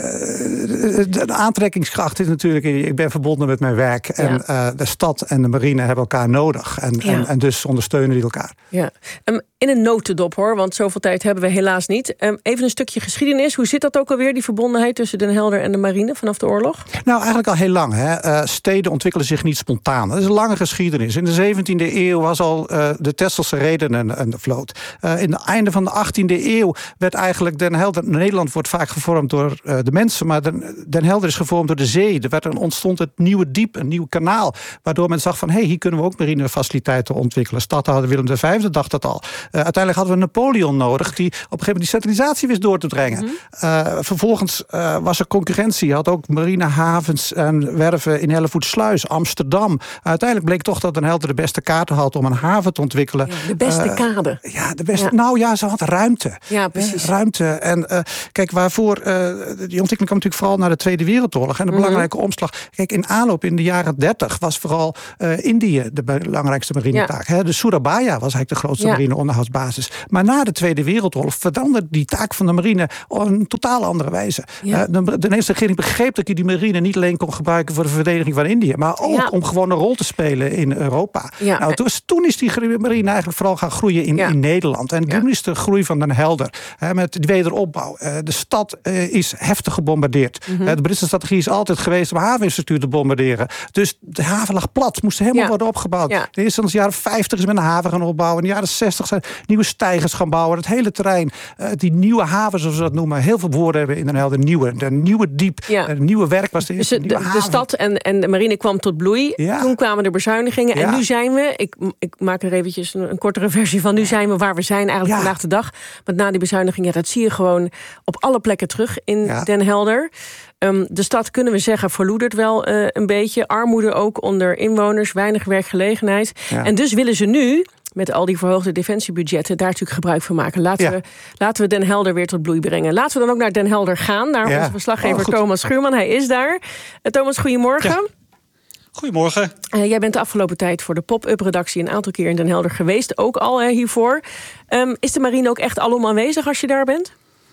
de, de aantrekkingskracht is natuurlijk... Ik ben verbonden met mijn werk. En ja. uh, de stad en de marine hebben elkaar nodig. En, ja. en, en dus ondersteunen die elkaar. Ja. Um, in een notendop, hoor. Want zoveel tijd hebben we helaas niet. Um, even een stukje geschiedenis. Hoe zit dat ook alweer, die verbondenheid tussen Den Helder en de marine vanaf de oorlog? Nou, eigenlijk al heel lang. Hè. Uh, steden ontwikkelen zich niet spontaan. Dat is een lange geschiedenis. In de zeventiende eeuw was al uh, de Texelse reden en, en de vloot. Uh, in het einde van de achttiende eeuw werd eigenlijk Den Helder... Nederland wordt vaak gevormd door uh, de mensen... maar Den, Den Helder is gevormd door de zee. Er werd, ontstond het nieuwe diep, een nieuw kanaal... waardoor men zag van, hé, hey, hier kunnen we ook marinefaciliteiten ontwikkelen. Stadhouder Willem de Vijfde dacht dat al. Uh, uiteindelijk hadden we Napoleon nodig... die op een gegeven moment die centralisatie wist door te brengen. Mm-hmm. uh, vervolgens uh, was er concurrentie. Je had ook marinehavens en werven in Hellevoetsluis, Amsterdam. Uiteindelijk bleek toch dat Den Helder de beste kaarten had om een haven te ontwikkelen. Ja, de beste uh, kade. Ja, de beste. Ja. Nou ja, ze had ruimte. Ja, precies. Uh, ruimte. En uh, kijk, waarvoor... Uh, die ontwikkeling kwam natuurlijk vooral naar de Tweede Wereldoorlog. En een mm-hmm. belangrijke omslag. Kijk, in aanloop in de jaren dertig was vooral uh, Indië de belangrijkste marinetaak. Ja. De Surabaya was eigenlijk de grootste ja. marineonderhoudsbasis. Maar na de Tweede Wereldoorlog veranderde die taak van de marine op een totaal andere wijze. Ja. Uh, de, de Nederlandse regering begreep dat je die marine niet alleen kon gebruiken voor de verdediging van Indië, maar ook ja. om gewoon een rol te spelen in Europa. Ja. Nou, toen, toen is die marine eigenlijk vooral gaan groeien in, ja. in Nederland. En toen ja. is de groei van Den Helder. Hè, met de wederopbouw. Uh, de stad uh, is heftig gebombardeerd. Mm-hmm. Uh, de Britse strategie is altijd geweest om haveninfrastructuur te bombarderen. Dus de haven lag plat. Moest helemaal ja. worden opgebouwd. Ja. De eerste in de jaren vijftig is met een haven gaan opbouwen. In de jaren zestig zijn nieuwe steigers gaan bouwen. Het hele terrein. Uh, die nieuwe haven, zoals we dat noemen. Heel veel woorden hebben in Den Helder. Nieuwe. De nieuwe diep. Ja. Uh, nieuwe werk was de eerste. Dus de, de, de stad en, en de marine kwam tot bloei. Ja. Toen kwamen de bezuinigingen. Ja. En nu zijn we, ik, ik maak er eventjes een, een kortere versie van. Nu zijn we waar we zijn eigenlijk ja. vandaag de dag. Want na die bezuinigingen, dat zie je gewoon op alle plekken terug in ja. Den Helder. Um, de stad, kunnen we zeggen, verloedert wel uh, een beetje. Armoede ook onder inwoners, weinig werkgelegenheid. Ja. En dus willen ze nu, met al die verhoogde defensiebudgetten, daar natuurlijk gebruik van maken. Laten, ja. we, laten we Den Helder weer tot bloei brengen. Laten we dan ook naar Den Helder gaan, naar ja. onze verslaggever oh, Thomas Schuurman. Hij is daar. Uh, Thomas, goedemorgen. Ja. Goedemorgen. Uh, jij bent de afgelopen tijd voor de Pop-up-redactie een aantal keer in Den Helder geweest. Ook al uh, hiervoor. Um, is de marine ook echt alom aanwezig als je daar bent?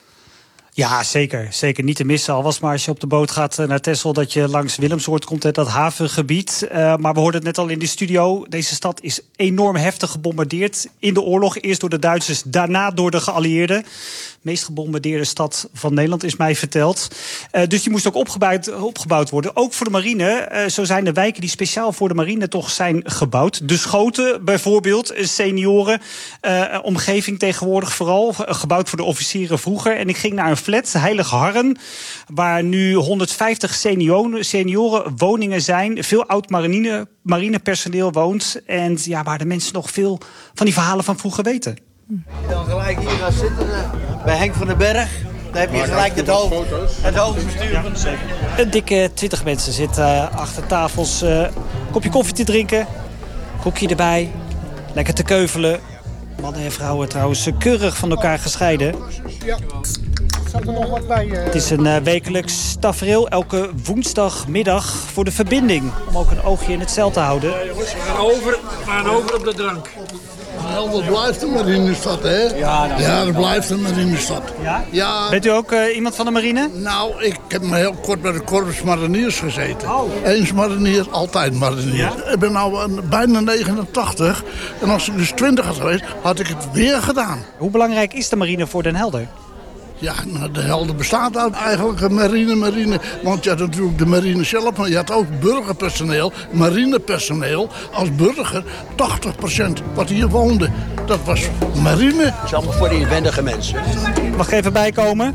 Ja, zeker. Zeker niet te missen. Al was maar als je op de boot gaat naar Texel, dat je langs Willemsoord komt, dat havengebied. Uh, maar we hoorden het net al in de studio. Deze stad is enorm heftig gebombardeerd in de oorlog. Eerst door de Duitsers, daarna door de geallieerden. De meest gebombardeerde stad van Nederland is mij verteld. Uh, dus die moest ook opgebouwd, opgebouwd worden. Ook voor de marine. Uh, zo zijn de wijken die speciaal voor de marine toch zijn gebouwd. De Schoten bijvoorbeeld, senioren. Uh, omgeving tegenwoordig vooral. Gebouwd voor de officieren vroeger. En ik ging naar een flat, Heilig Harren, waar nu honderdvijftig senioren, senioren woningen zijn. Veel oud marine, marinepersoneel woont. En ja, waar de mensen nog veel van die verhalen van vroeger weten. Dan gelijk hier gaan zitten bij Henk van den Berg. Dan heb je gelijk het hoofd, het hoofdbestuur van de zeker. Een dikke twintig mensen zitten uh, achter tafels. Uh, kopje koffie te drinken, koekje erbij, lekker te keuvelen. Mannen en vrouwen trouwens keurig van elkaar gescheiden. Ja. Zat er nog wat bij, uh... Het is een uh, wekelijks tafereel elke woensdagmiddag voor de verbinding. Om ook een oogje in het zeil te houden. Ja, jongens, we gaan over, we gaan over op de drank. Nou, dat blijft een marinestad, hè? Ja, dat, ja, dat blijft een marinestad. Ja? Ja. Bent u ook uh, iemand van de marine? Nou, ik heb maar heel kort bij de Korps Mariniers gezeten. Oh. Eens marinier, altijd marinier. Ja? Ik ben nu bijna negenentachtig. En als ik dus twintig had geweest, had ik het weer gedaan. Hoe belangrijk is de marine voor Den Helder? Ja, nou, de Helder bestaat uit eigenlijk een marine, marine. Want je had natuurlijk de marine zelf, maar je had ook burgerpersoneel, marinepersoneel. Als burger, tachtig procent wat hier woonde, dat was marine. Het is allemaal voor die inwendige mensen. Mag ik even bijkomen?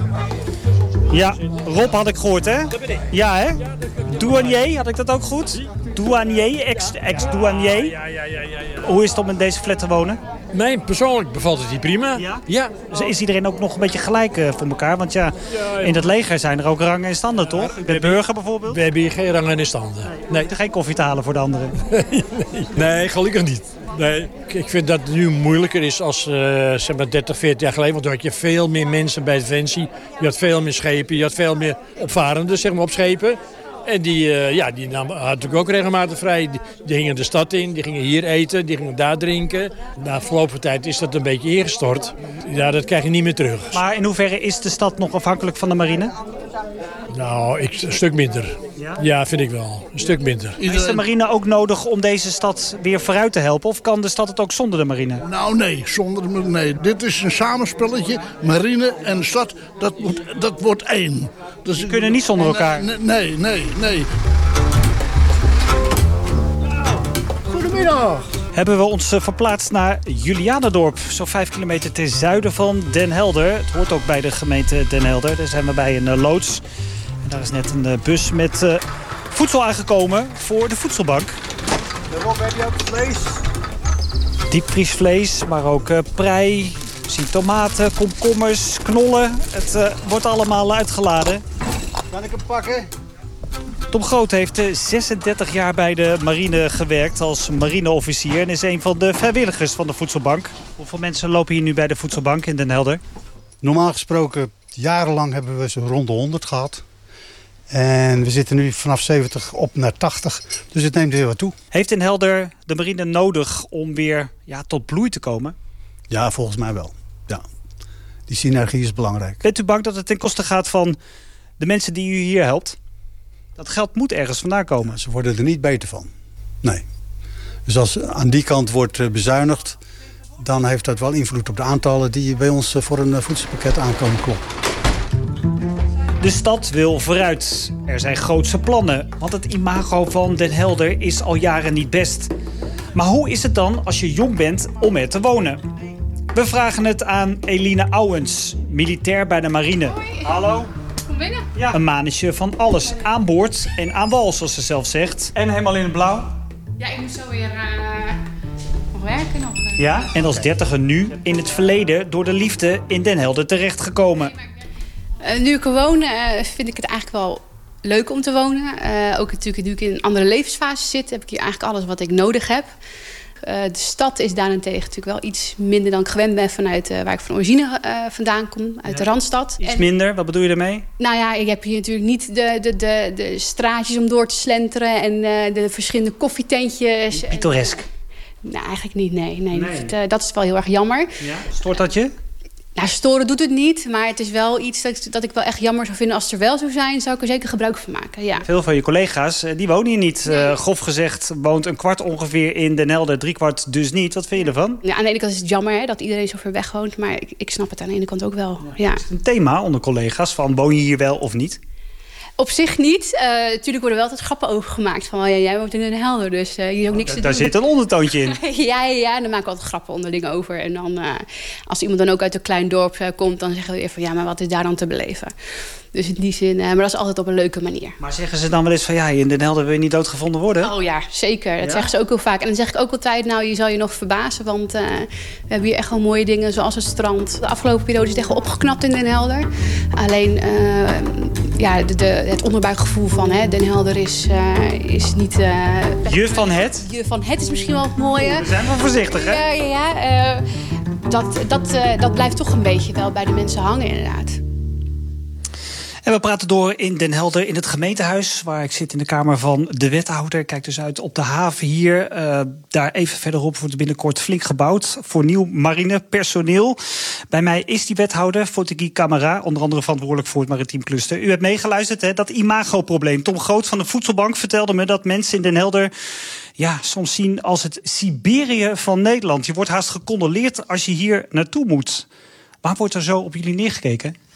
Ja, Rob had ik gehoord, hè? Ja, hè? Douanier, had ik dat ook goed? Douanier, ex-douanier. Ja, ja, ja, ja, ja. Hoe is het om in deze flat te wonen? Mij persoonlijk bevalt het hier prima. Ja? Ja. Dus is iedereen ook nog een beetje gelijk uh, voor elkaar? Want ja, in het leger zijn er ook rangen en standen, toch? De burger bijvoorbeeld? We hebben hier geen rangen en standen. Nee. nee. Er geen koffie te halen voor de anderen? nee, nee, gelukkig niet. Nee, ik vind dat het nu moeilijker is als uh, zeg maar dertig, veertig jaar geleden. Want toen had je veel meer mensen bij Defensie. Je had veel meer schepen, je had veel meer opvarenden zeg maar, op schepen. En die, uh, ja, die namen natuurlijk ook regelmatig vrij. Die, die gingen de stad in, die gingen hier eten, die gingen daar drinken. Na verloop van tijd is dat een beetje ingestort. Ja, dat krijg je niet meer terug. Maar in hoeverre is de stad nog afhankelijk van de marine? Nou, ik, een stuk minder. Ja? Ja, vind ik wel. Een stuk minder. Is de marine ook nodig om deze stad weer vooruit te helpen? Of kan de stad het ook zonder de marine? Nou nee, zonder de nee. Dit is een samenspelletje. Marine en de stad, dat, moet, dat wordt één. Dus die kunnen niet zonder elkaar. Nee, nee, nee. nee. Goedemiddag. Hebben we ons verplaatst naar Julianendorp. Zo'n vijf kilometer ten zuiden van Den Helder. Het hoort ook bij de gemeente Den Helder. Daar zijn we bij een loods. En daar is net een bus met uh, voedsel aangekomen voor de voedselbank. Rob, heb je ook vlees? Diepvriesvlees, maar ook uh, prei. Zie tomaten, komkommers, knollen. Het uh, wordt allemaal uitgeladen. Kan ik hem pakken? Tom Groot heeft zesendertig jaar bij de marine gewerkt als marineofficier en is een van de vrijwilligers van de voedselbank. Hoeveel mensen lopen hier nu bij de voedselbank in Den Helder? Normaal gesproken, jarenlang hebben we zo'n rond de honderd gehad. En we zitten nu vanaf zeventig op naar tachtig, dus het neemt weer wat toe. Heeft Den Helder de marine nodig om weer ja, tot bloei te komen? Ja, volgens mij wel. Ja. Die synergie is belangrijk. Bent u bang dat het ten koste gaat van de mensen die u hier helpt? Dat geld moet ergens vandaan komen. Ja, ze worden er niet beter van. Nee. Dus als aan die kant wordt bezuinigd, dan heeft dat wel invloed op de aantallen die bij ons voor een voedselpakket aankomen kloppen. De stad wil vooruit. Er zijn grootse plannen, want het imago van Den Helder is al jaren niet best. Maar hoe is het dan als je jong bent om er te wonen? We vragen het aan Eline Ouwens, militair bij de marine. Hoi. Hallo. Kom binnen. Ja. Een manetje van alles. Aan boord en aan wal, zoals ze zelf zegt. En helemaal in het blauw. Ja, ik moet zo weer uh, nog werken. Nog, uh. Ja, en als dertiger nu in het verleden door de liefde in Den Helder terechtgekomen. Uh, nu ik er woon, uh, vind ik het eigenlijk wel leuk om te wonen. Uh, ook natuurlijk nu ik in een andere levensfase zit, heb ik hier eigenlijk alles wat ik nodig heb. Uh, de stad is daarentegen natuurlijk wel iets minder dan ik gewend ben vanuit uh, waar ik van origine uh, vandaan kom, uit ja. de Randstad. Iets en, minder, wat bedoel je daarmee? Nou ja, ik heb hier natuurlijk niet de, de, de, de straatjes om door te slenteren en uh, de verschillende koffietentjes. Pittoresk? En, nou, eigenlijk niet, nee. nee, nee. Dat, uh, dat is wel heel erg jammer. Ja. Stoort dat je? Nou, storen doet het niet, maar het is wel iets dat ik, dat ik wel echt jammer zou vinden. Als het er wel zou zijn, zou ik er zeker gebruik van maken, ja. Veel van je collega's, die wonen hier niet. Nee. Uh, grof gezegd woont een kwart ongeveer in Den Helder, drie kwart dus niet. Wat vind je ervan? Ja, aan de ene kant is het jammer hè, dat iedereen zo ver weg woont, maar ik, ik snap het aan de ene kant ook wel, ja. ja. Is het een thema onder collega's, van woon je hier wel of niet? Op zich niet. Uh, natuurlijk worden wel altijd grappen over gemaakt. Van, oh ja, jij woont in Den Helder, dus uh, hier is ook niks oh, te daar doen. Daar zit een ondertoontje in. ja, ja, ja, daar maken we altijd grappen onderling over. En dan, uh, als iemand dan ook uit een klein dorp uh, komt, dan zeggen we weer van, ja, maar wat is daar dan te beleven? Dus in die zin, uh, maar dat is altijd op een leuke manier. Maar zeggen ze dan wel eens van, ja, in Den Helder wil je niet doodgevonden worden? Oh ja, zeker. Dat ja? zeggen ze ook heel vaak. En dan zeg ik ook altijd, nou, je zal je nog verbazen, want uh, we hebben hier echt wel mooie dingen, zoals het strand. De afgelopen periode is het echt wel opgeknapt in Den Helder. Alleen, uh, ja, de, de, het onderbuikgevoel van hè, Den Helder is, uh, is niet... Uh, je van het? Je van het is misschien wel het mooie. We zijn wel voorzichtig, hè? Ja, ja, ja. Uh, dat, dat, uh, dat blijft toch een beetje wel bij de mensen hangen, inderdaad. En we praten door in Den Helder in het gemeentehuis, waar ik zit in de kamer van de wethouder. Ik kijk dus uit op de haven hier. Uh, daar even verderop wordt binnenkort flink gebouwd voor nieuw marinepersoneel. Bij mij is die wethouder, Fotegui Camara, onder andere verantwoordelijk voor het maritiem cluster. U hebt meegeluisterd, hè, dat imagoprobleem. Tom Groot van de Voedselbank vertelde me dat mensen in Den Helder ja, soms zien als het Siberië van Nederland. Je wordt haast gecondoleerd als je hier naartoe moet. Waar wordt er zo op jullie neergekeken?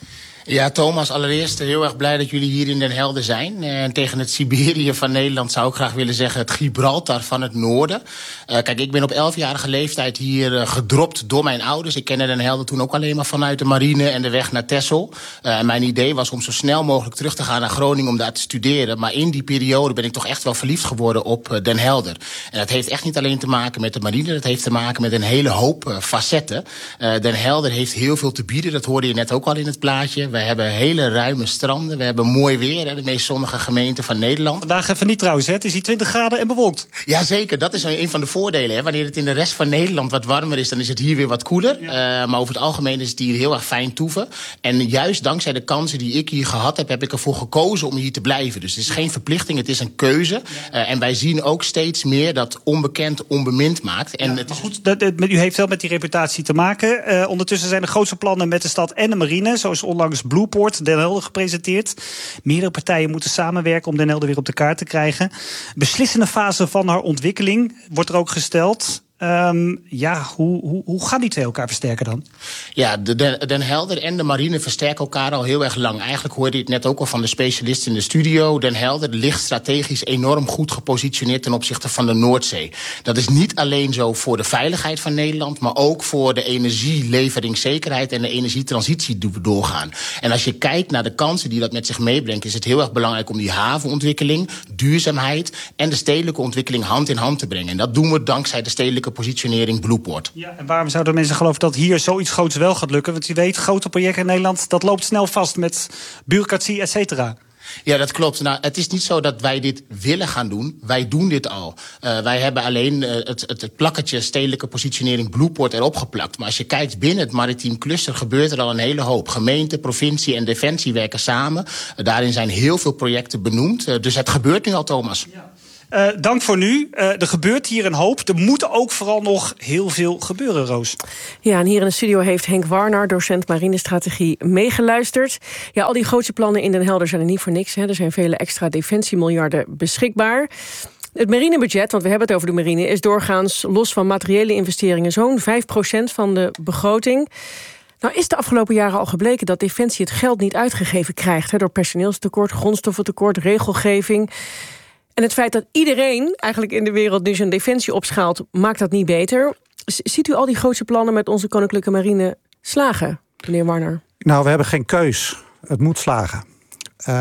Ja, Thomas, allereerst heel erg blij dat jullie hier in Den Helder zijn. En tegen het Siberië van Nederland zou ik graag willen zeggen het Gibraltar van het noorden. Uh, kijk, ik ben op elfjarige leeftijd hier uh, gedropt door mijn ouders. Ik kende Den Helder toen ook alleen maar vanuit de marine en de weg naar Texel. Uh, en mijn idee was om zo snel mogelijk terug te gaan naar Groningen om daar te studeren. Maar in die periode ben ik toch echt wel verliefd geworden op uh, Den Helder. En dat heeft echt niet alleen te maken met de marine, dat heeft te maken met een hele hoop uh, facetten. Uh, Den Helder heeft heel veel te bieden, dat hoorde je net ook al in het plaatje. We hebben hele ruime stranden, we hebben mooi weer, hè, de meest zonnige gemeente van Nederland. Vandaag even niet trouwens, hè? Het is hier twintig graden en bewolkt. Jazeker, dat is een van de voordelen. Hè. Wanneer het in de rest van Nederland wat warmer is, dan is het hier weer wat koeler. Ja. Uh, maar over het algemeen is het hier heel erg fijn toeven. En juist dankzij de kansen die ik hier gehad heb, heb ik ervoor gekozen om hier te blijven. Dus het is geen verplichting, het is een keuze. Uh, en wij zien ook steeds meer dat onbekend onbemind maakt. En ja, het is... goed, dat, dat, u heeft wel met die reputatie te maken. Uh, ondertussen zijn de grootste plannen met de stad en de marine, zoals onlangs Blueport, Den Helder gepresenteerd. Meerdere partijen moeten samenwerken om Den Helder weer op de kaart te krijgen. Beslissende fase van haar ontwikkeling wordt er ook gesteld. Um, ja, hoe, hoe, hoe gaan die twee elkaar versterken dan? Ja, de, de, Den Helder en de marine versterken elkaar al heel erg lang. Eigenlijk hoorde je het net ook al van de specialisten in de studio. Den Helder ligt strategisch enorm goed gepositioneerd ten opzichte van de Noordzee. Dat is niet alleen zo voor de veiligheid van Nederland, maar ook voor de energieleveringszekerheid en de energietransitie die we doorgaan. En als je kijkt naar de kansen die dat met zich meebrengt, is het heel erg belangrijk om die havenontwikkeling, duurzaamheid en de stedelijke ontwikkeling hand in hand te brengen. En dat doen we dankzij de stedelijke positionering Blueport. Ja, en waarom zouden mensen geloven dat hier zoiets groots wel gaat lukken? Want je weet, grote projecten in Nederland, dat loopt snel vast met bureaucratie, et cetera. Ja, dat klopt. Nou, het is niet zo dat wij dit willen gaan doen. Wij doen dit al. Uh, wij hebben alleen uh, het, het, het plakketje stedelijke positionering Blueport erop geplakt. Maar als je kijkt binnen het maritiem cluster gebeurt er al een hele hoop. Gemeente, provincie en defensie werken samen. Uh, daarin zijn heel veel projecten benoemd. Uh, dus het gebeurt nu al, Thomas. Ja. Uh, dank voor nu. Uh, er gebeurt hier een hoop. Er moet ook vooral nog heel veel gebeuren, Roos. Ja, en hier in de studio heeft Henk Warner, docent marinestrategie, meegeluisterd. Ja, al die grootste plannen in Den Helder zijn er niet voor niks. Hè. Er zijn vele extra defensiemiljarden beschikbaar. Het marinebudget, want we hebben het over de marine, is doorgaans los van materiële investeringen zo'n vijf procent van de begroting. Nou is de afgelopen jaren al gebleken dat Defensie het geld niet uitgegeven krijgt. Hè, door personeelstekort, grondstoffentekort, regelgeving. En het feit dat iedereen eigenlijk in de wereld nu zijn defensie opschaalt, maakt dat niet beter. Ziet u al die grootste plannen met onze Koninklijke Marine slagen, meneer Warner? Nou, we hebben geen keus. Het moet slagen. Uh,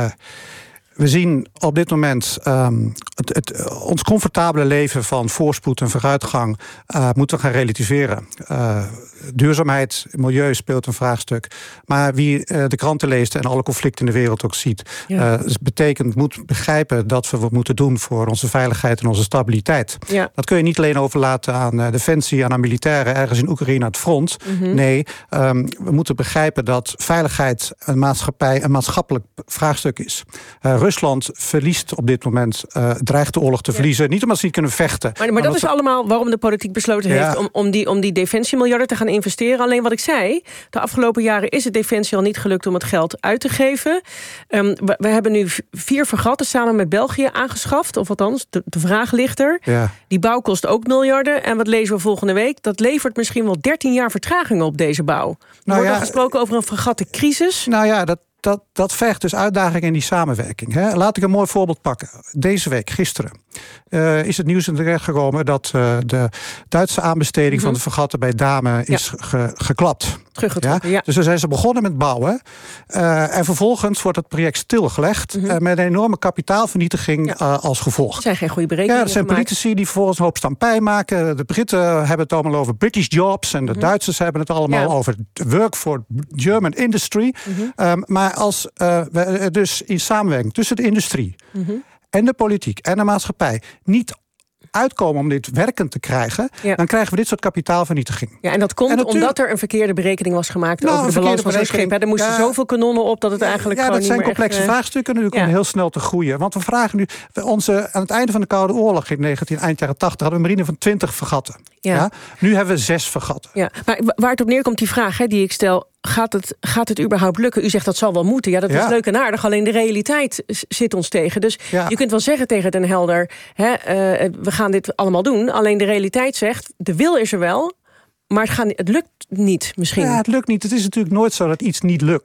we zien op dit moment um, het, het, ons comfortabele leven van voorspoed en vooruitgang uh, moeten we gaan relativeren. Uh, duurzaamheid, milieu speelt een vraagstuk. Maar wie uh, de kranten leest en alle conflicten in de wereld ook ziet, ja. uh, betekent, moet begrijpen dat we wat moeten doen voor onze veiligheid en onze stabiliteit. Ja. Dat kun je niet alleen overlaten aan uh, defensie, aan, aan militairen ergens in Oekraïne aan het front. Mm-hmm. Nee, um, we moeten begrijpen dat veiligheid een maatschappij, een maatschappelijk vraagstuk is. Uh, Rusland verliest op dit moment, uh, dreigt de oorlog te verliezen. Ja. Niet omdat ze niet kunnen vechten. Maar, maar dat is allemaal waarom de politiek besloten ja. heeft om, om, die, om die defensiemiljarden te gaan investeren. Alleen wat ik zei, de afgelopen jaren is het Defensie al niet gelukt om het geld uit te geven. Um, we, we hebben nu vier fregatten samen met België aangeschaft. Of althans, de, de vraag ligt er. Ja. Die bouw kost ook miljarden. En wat lezen we volgende week? Dat levert misschien wel dertien jaar vertraging op, deze bouw. Er nou wordt ja, al gesproken over een fregattencrisis. Nou ja, dat Dat, dat vergt dus uitdagingen in die samenwerking. Hè. Laat ik een mooi voorbeeld pakken. Deze week, gisteren, uh, is het nieuws in de recht gekomen dat uh, de Duitse aanbesteding mm-hmm. van de fregatten bij Damen is ja. ge, geklapt. Teruggetrokken, ja? ja. Dus dan zijn ze begonnen met bouwen. Uh, en vervolgens wordt het project stilgelegd. Mm-hmm. Uh, met een enorme kapitaalvernietiging ja. uh, als gevolg. Dat zijn geen goede berekeningen. Ja, er zijn gemaakt. Politici die vervolgens een hoop stampij maken. De Britten hebben het allemaal over British jobs. En de mm-hmm. Duitsers hebben het allemaal ja. over work for German industry. Mm-hmm. Um, maar als uh, we dus in samenwerking tussen de industrie mm-hmm. en de politiek en de maatschappij niet uitkomen om dit werkend te krijgen, ja. dan krijgen we dit soort kapitaalvernietiging. Ja, en dat komt en natuurlijk, omdat er een verkeerde berekening was gemaakt nou, over de balans van zo'n schip. Er moesten ja, zoveel kanonnen op dat het eigenlijk ja, gewoon niet meer Ja, dat zijn complexe echt, vraagstukken en nu komen ja. heel snel te groeien. Want we vragen nu, onze, aan het einde van de Koude Oorlog in negentien, eind jaren tachtig hadden we een marine van twintig fregatten. Ja. Ja? Nu hebben we zes fregatten. Ja. Maar waar het op neerkomt, die vraag hè, die ik stel, Gaat het, gaat het überhaupt lukken? U zegt dat zal wel moeten. Ja, dat ja. is leuk en aardig. Alleen de realiteit zit ons tegen. Dus ja. je kunt wel zeggen tegen Den Helder, hè, uh, we gaan dit allemaal doen. Alleen de realiteit zegt, de wil is er wel, maar het, gaat, het lukt niet misschien. Ja, het lukt niet. Het is natuurlijk nooit zo dat iets niet lukt.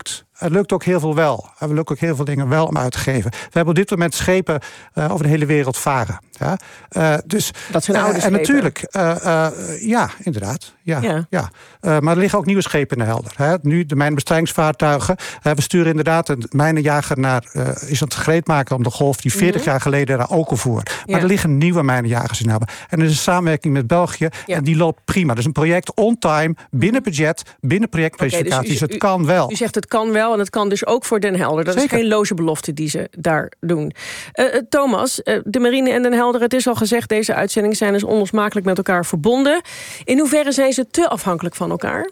het lukt ook heel veel wel. Er lukt ook heel veel dingen wel om uit te geven. We hebben op dit moment schepen uh, over de hele wereld varen. Ja? Uh, dus, dat zijn oude uh, schepen. En natuurlijk, uh, uh, ja, inderdaad. Ja, ja. ja. Uh, maar er liggen ook nieuwe schepen in de Helder. Hè? Nu de mijnbestrijdingsvaartuigen. Uh, we sturen inderdaad een mijnenjager naar, uh, is het gereed maken om de golf die veertig mm-hmm. jaar geleden naar Okel voer. Maar ja. er liggen nieuwe mijnenjagers in Helder. En er is een samenwerking met België ja. en die loopt prima. Dus een project on time, binnen budget, binnen projectspecificaties. Okay, dus u, u, het kan wel. U zegt het kan wel en het kan dus ook voor Den Helder. Dat Zeker. Is geen loze belofte die ze daar doen. Uh, uh, Thomas, uh, de marine en Den Helder, het is al gezegd, deze uitzendingen zijn dus onlosmakelijk met elkaar verbonden. In hoeverre zijn ze te afhankelijk van elkaar?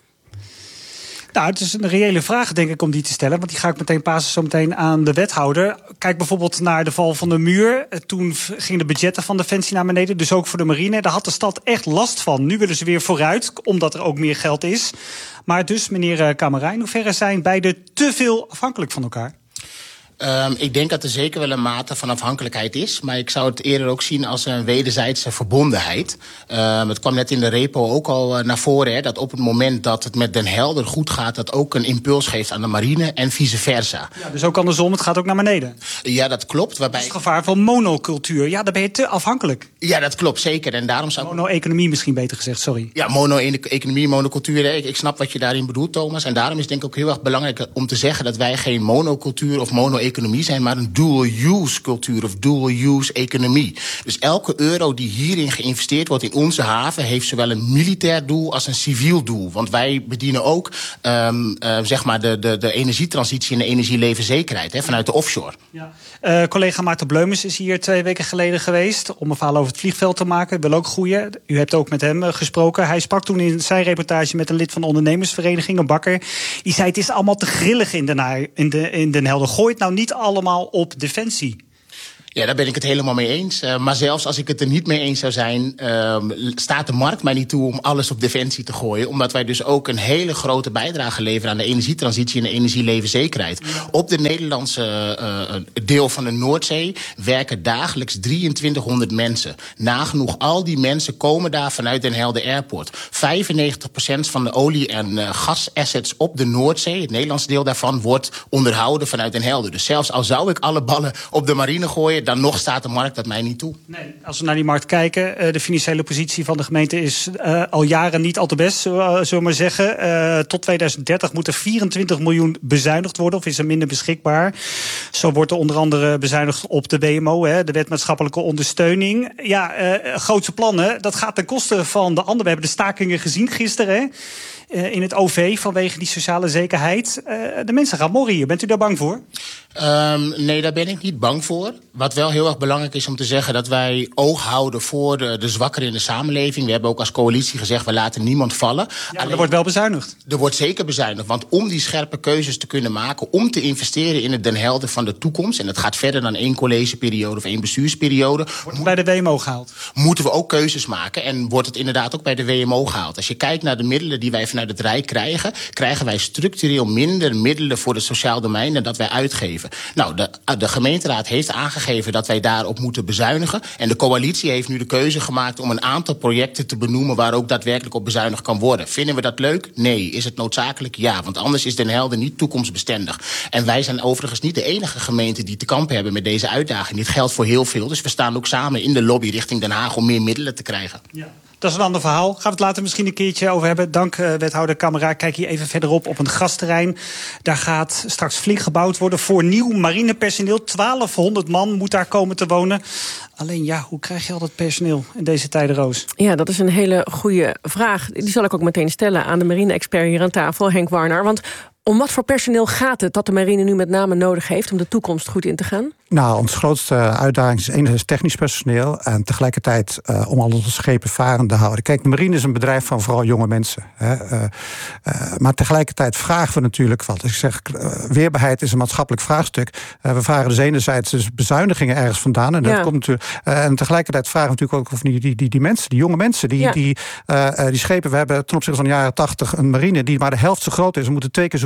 Nou, het is een reële vraag, denk ik, om die te stellen. Want die ga ik meteen passen zo meteen aan de wethouder. Kijk bijvoorbeeld naar de val van de muur. Toen gingen de budgetten van Defensie naar beneden. Dus ook voor de marine. Daar had de stad echt last van. Nu willen ze weer vooruit, omdat er ook meer geld is. Maar dus, meneer Kamerijn, in hoeverre zijn beide te veel afhankelijk van elkaar? Um, ik denk dat er zeker wel een mate van afhankelijkheid is. Maar ik zou het eerder ook zien als een wederzijdse verbondenheid. Um, het kwam net in de repo ook al uh, naar voren. Hè, dat op het moment dat het met Den Helder goed gaat, dat ook een impuls geeft aan de marine en vice versa. Ja, dus ook andersom, het gaat ook naar beneden. Ja, dat klopt. Waarbij... Het is het gevaar van monocultuur. Ja, daar ben je te afhankelijk. Ja, dat klopt, zeker. En daarom zou... Mono-economie misschien beter gezegd, sorry. Ja, mono-economie, monocultuur. Ik, ik snap wat je daarin bedoelt, Thomas. En daarom is het denk ik ook heel erg belangrijk om te zeggen dat wij geen monocultuur of mono-economie zijn, maar een dual-use cultuur of dual-use economie. Dus elke euro die hierin geïnvesteerd wordt in onze haven heeft zowel een militair doel als een civiel doel. Want wij bedienen ook um, uh, zeg maar de, de, de energietransitie en de energielevenzekerheid hè, vanuit de offshore. Ja. Uh, collega Maarten Bleumens is hier twee weken geleden geweest om een verhaal over het vliegveld te maken. Wil ook groeien. U hebt ook met hem uh, gesproken. Hij sprak toen in zijn reportage met een lid van de ondernemersvereniging, een bakker. Die zei: het is allemaal te grillig in Den, in de, in Den Helder. Gooi het nou niet allemaal op Defensie. Ja, daar ben ik het helemaal mee eens. Uh, maar zelfs als ik het er niet mee eens zou zijn, uh, staat de markt mij niet toe om alles op Defensie te gooien. Omdat wij dus ook een hele grote bijdrage leveren aan de energietransitie en de energielevenzekerheid. Ja. Op de Nederlandse uh, deel van de Noordzee werken dagelijks drieëntwintighonderd mensen. Nagenoeg al die mensen komen daar vanuit Den Helder Airport. vijfennegentig procent van de olie- en uh, gasassets op de Noordzee, het Nederlandse deel daarvan, wordt onderhouden vanuit Den Helder. Dus zelfs al zou ik alle ballen op de marine gooien, dan nog staat de markt dat mij niet toe. Nee, als we naar die markt kijken, de financiële positie van de gemeente is uh, al jaren niet al te best, zullen we maar zeggen. Uh, tot tweeduizend dertig moet er vierentwintig miljoen bezuinigd worden, of is er minder beschikbaar. Zo wordt er onder andere bezuinigd op de W M O, hè, de wet maatschappelijke ondersteuning. Ja, uh, grootse plannen, dat gaat ten koste van de anderen. We hebben de stakingen gezien gisteren, hè. Uh, in het O V vanwege die sociale zekerheid. Uh, de mensen gaan morren. Bent u daar bang voor? Um, nee, daar ben ik niet bang voor. Wat wel heel erg belangrijk is om te zeggen dat wij oog houden voor de, de zwakkeren in de samenleving. We hebben ook als coalitie gezegd, we laten niemand vallen. Ja, Alleen, er wordt wel bezuinigd. Er wordt zeker bezuinigd. Want om die scherpe keuzes te kunnen maken, om te investeren in het Den Helder van de toekomst, en dat gaat verder dan één collegeperiode of één bestuursperiode. Wordt het bij de W M O gehaald? Moeten we ook keuzes maken en wordt het inderdaad ook bij de W M O gehaald. Als je kijkt naar de middelen die wij vanuit het Rijk krijgen, krijgen wij structureel minder middelen voor het sociaal domein dan dat wij uitgeven. Nou, de, de gemeenteraad heeft aangegeven dat wij daarop moeten bezuinigen. En de coalitie heeft nu de keuze gemaakt om een aantal projecten te benoemen waar ook daadwerkelijk op bezuinigd kan worden. Vinden we dat leuk? Nee. Is het noodzakelijk? Ja. Want anders is Den Helder niet toekomstbestendig. En wij zijn overigens niet de enige gemeente die te kampen hebben met deze uitdaging. Dit geldt voor heel veel. Dus we staan ook samen in de lobby richting Den Haag om meer middelen te krijgen. Ja. Dat is een ander verhaal. Gaan we het later misschien een keertje over hebben. Dank, uh, wethouder Kameraad. Kijk hier even verderop op een gasterrein. Daar gaat straks flink gebouwd worden voor nieuw marinepersoneel. twaalfhonderd man moet daar komen te wonen. Alleen ja, hoe krijg je al dat personeel in deze tijden, Roos? Ja, dat is een hele goede vraag. Die zal ik ook meteen stellen aan de marine-expert hier aan tafel, Henk Warner. Want om wat voor personeel gaat het dat de marine nu met name nodig heeft om de toekomst goed in te gaan? Nou, onze grootste uitdaging is enerzijds technisch personeel en tegelijkertijd uh, om al onze schepen varend te houden. Kijk, de marine is een bedrijf van vooral jonge mensen. Hè. Uh, uh, maar tegelijkertijd vragen we natuurlijk wat. Ik zeg, uh, weerbaarheid is een maatschappelijk vraagstuk. Uh, we vragen dus enerzijds dus bezuinigingen ergens vandaan. En, dat ja. komt natuurlijk, uh, en tegelijkertijd vragen we natuurlijk ook of die, die, die, die mensen, die jonge mensen, die, ja. die, uh, die schepen. We hebben ten opzichte van de jaren tachtig een marine die maar de helft zo groot is. We moeten twee keer zoveel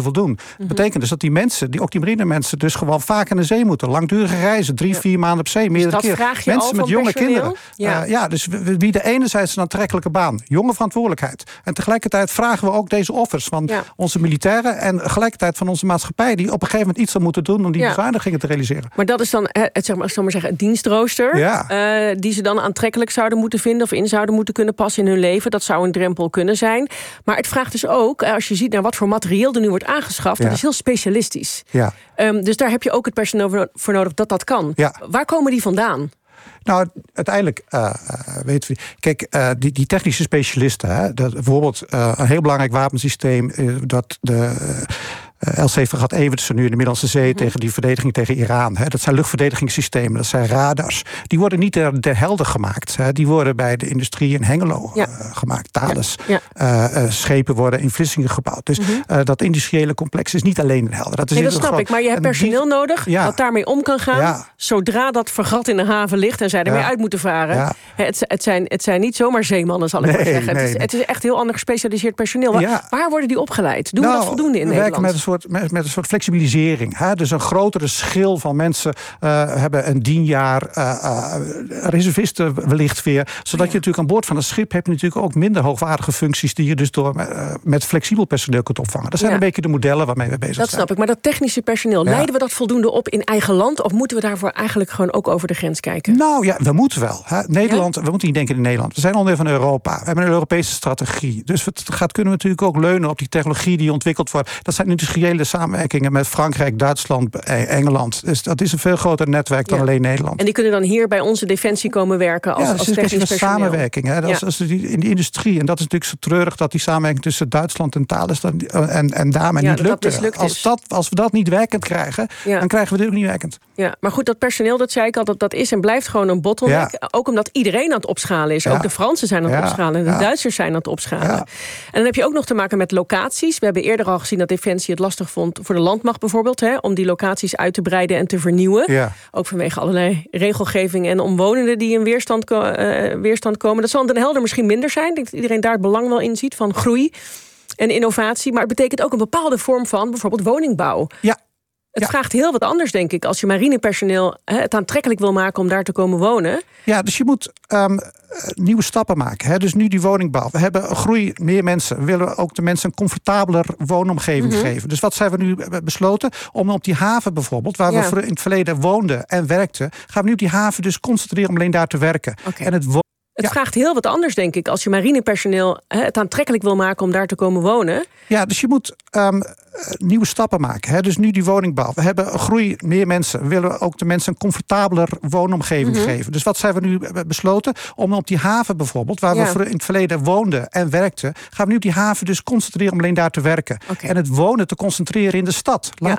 voldoen. Mm-hmm. Dat betekent dus dat die mensen, die, ook die marine mensen, dus gewoon vaak aan de zee moeten. Langdurige reizen, drie, ja. vier maanden op zee, meerdere dus dat keer. Vraag je mensen al met van jonge personeel? kinderen. Ja. Uh, ja, dus we, we bieden enerzijds een aantrekkelijke baan, jonge verantwoordelijkheid. En tegelijkertijd vragen we ook deze offers van ja. onze militairen en tegelijkertijd van onze maatschappij, die op een gegeven moment iets zal moeten doen om die ja. bezuinigingen te realiseren. Maar dat is dan het, zeg maar, zal maar zeggen, het dienstrooster, ja. uh, die ze dan aantrekkelijk zouden moeten vinden of in zouden moeten kunnen passen in hun leven. Dat zou een drempel kunnen zijn. Maar het vraagt dus ook, als je ziet naar wat voor materieel er nu wordt aangeschaft, ja. dat is heel specialistisch. Ja. Um, dus daar heb je ook het personeel voor nodig dat dat kan. Ja. Waar komen die vandaan? Nou, uiteindelijk, uh, uh, weten we... Kijk, uh, die, die technische specialisten, hè, dat, bijvoorbeeld uh, een heel belangrijk wapensysteem, uh, dat de... Uh, Uh, L zeven Evertsen nu in de Middellandse Zee mm-hmm. tegen die verdediging tegen Iran. Hè. Dat zijn luchtverdedigingssystemen, dat zijn radars. Die worden niet ter, ter helder gemaakt. Hè. Die worden bij de industrie in Hengelo ja. uh, gemaakt. Thales. Ja. Ja. Uh, uh, schepen worden in Vlissingen gebouwd. Dus mm-hmm. uh, dat industriële complex is niet alleen in helder. Dat, is nee, dat snap ik, maar je hebt personeel die... nodig ja. dat daarmee om kan gaan. Ja. Zodra dat fregat in de haven ligt en zij ermee ja. uit moeten varen. Ja. Het, het, zijn, het zijn niet zomaar zeemannen, zal ik nee, maar zeggen. Nee, het, is, nee. het is echt heel ander gespecialiseerd personeel. Waar, ja. waar worden die opgeleid? Doen nou, we dat voldoende in we Nederland? Met een soort Met, met een soort flexibilisering. Hè? Dus een grotere schil van mensen uh, hebben een dienjaar uh, uh, reservisten wellicht weer. Zodat ja. je natuurlijk aan boord van een schip heb je natuurlijk ook minder hoogwaardige functies die je dus door uh, met flexibel personeel kunt opvangen. Dat zijn ja. een beetje de modellen waarmee we bezig dat zijn. Dat snap ik. Maar dat technische personeel, ja. leiden we dat voldoende op in eigen land? Of moeten we daarvoor eigenlijk gewoon ook over de grens kijken? Nou ja, we moeten wel. Hè? Nederland, ja? we moeten niet denken in Nederland. We zijn onderdeel van Europa. We hebben een Europese strategie. Dus het gaat, kunnen we natuurlijk ook leunen op die technologie die ontwikkeld wordt. Dat zijn industriële samenwerkingen met Frankrijk, Duitsland, Engeland. Dus dat is een veel groter netwerk dan ja. alleen Nederland. En die kunnen dan hier bij onze defensie komen werken als, ja, als technisch personeel. Samenwerking. Hè? Dat ja. is, als die, in de industrie. En dat is natuurlijk zo treurig dat die samenwerking tussen Duitsland en Thales dan, en, en daarmee ja, niet lukt. Dat als, dat, als we dat niet werkend krijgen, ja. dan krijgen we dit ook niet werkend. Ja, maar goed, dat personeel, dat zei ik al, dat, dat is en blijft gewoon een bottleneck. Ja. Ook omdat iedereen aan het opschalen is. Ja. Ook de Fransen zijn aan het ja. opschalen en de ja. Duitsers zijn aan het opschalen. Ja. En dan heb je ook nog te maken met locaties. We hebben eerder al gezien dat Defensie het lastig vond voor de landmacht bijvoorbeeld, hè, om die locaties uit te breiden en te vernieuwen. Ja. Ook vanwege allerlei regelgeving en omwonenden die in weerstand, ko- uh, weerstand komen. Dat zal in Den Helder misschien minder zijn. Ik denk dat iedereen daar het belang wel in ziet van groei en innovatie. Maar het betekent ook een bepaalde vorm van bijvoorbeeld woningbouw. Ja. Het ja. vraagt heel wat anders, denk ik, als je marinepersoneel hè, het aantrekkelijk wil maken om daar te komen wonen. Ja, dus je moet um, nieuwe stappen maken. Hè? Dus nu die woningbouw. We hebben een groei, meer mensen. We willen ook de mensen een comfortabeler woonomgeving mm-hmm. geven. Dus wat zijn we nu besloten? Om op die haven bijvoorbeeld, waar ja. we in het verleden woonden en werkten, gaan we nu op die haven dus concentreren om alleen daar te werken. Okay. En het wo- Het ja. vraagt heel wat anders, denk ik, als je marinepersoneel hè, het aantrekkelijk wil maken om daar te komen wonen. Ja, dus je moet um, nieuwe stappen maken. Hè? Dus nu die woningbouw. We hebben een groei, meer mensen. We willen ook de mensen een comfortabeler woonomgeving mm-hmm. geven. Dus wat zijn we nu besloten? Om op die haven bijvoorbeeld, waar ja. we in het verleden woonden en werkten, gaan we nu op die haven dus concentreren om alleen daar te werken. Okay. En het wonen te concentreren in de stad. Laat,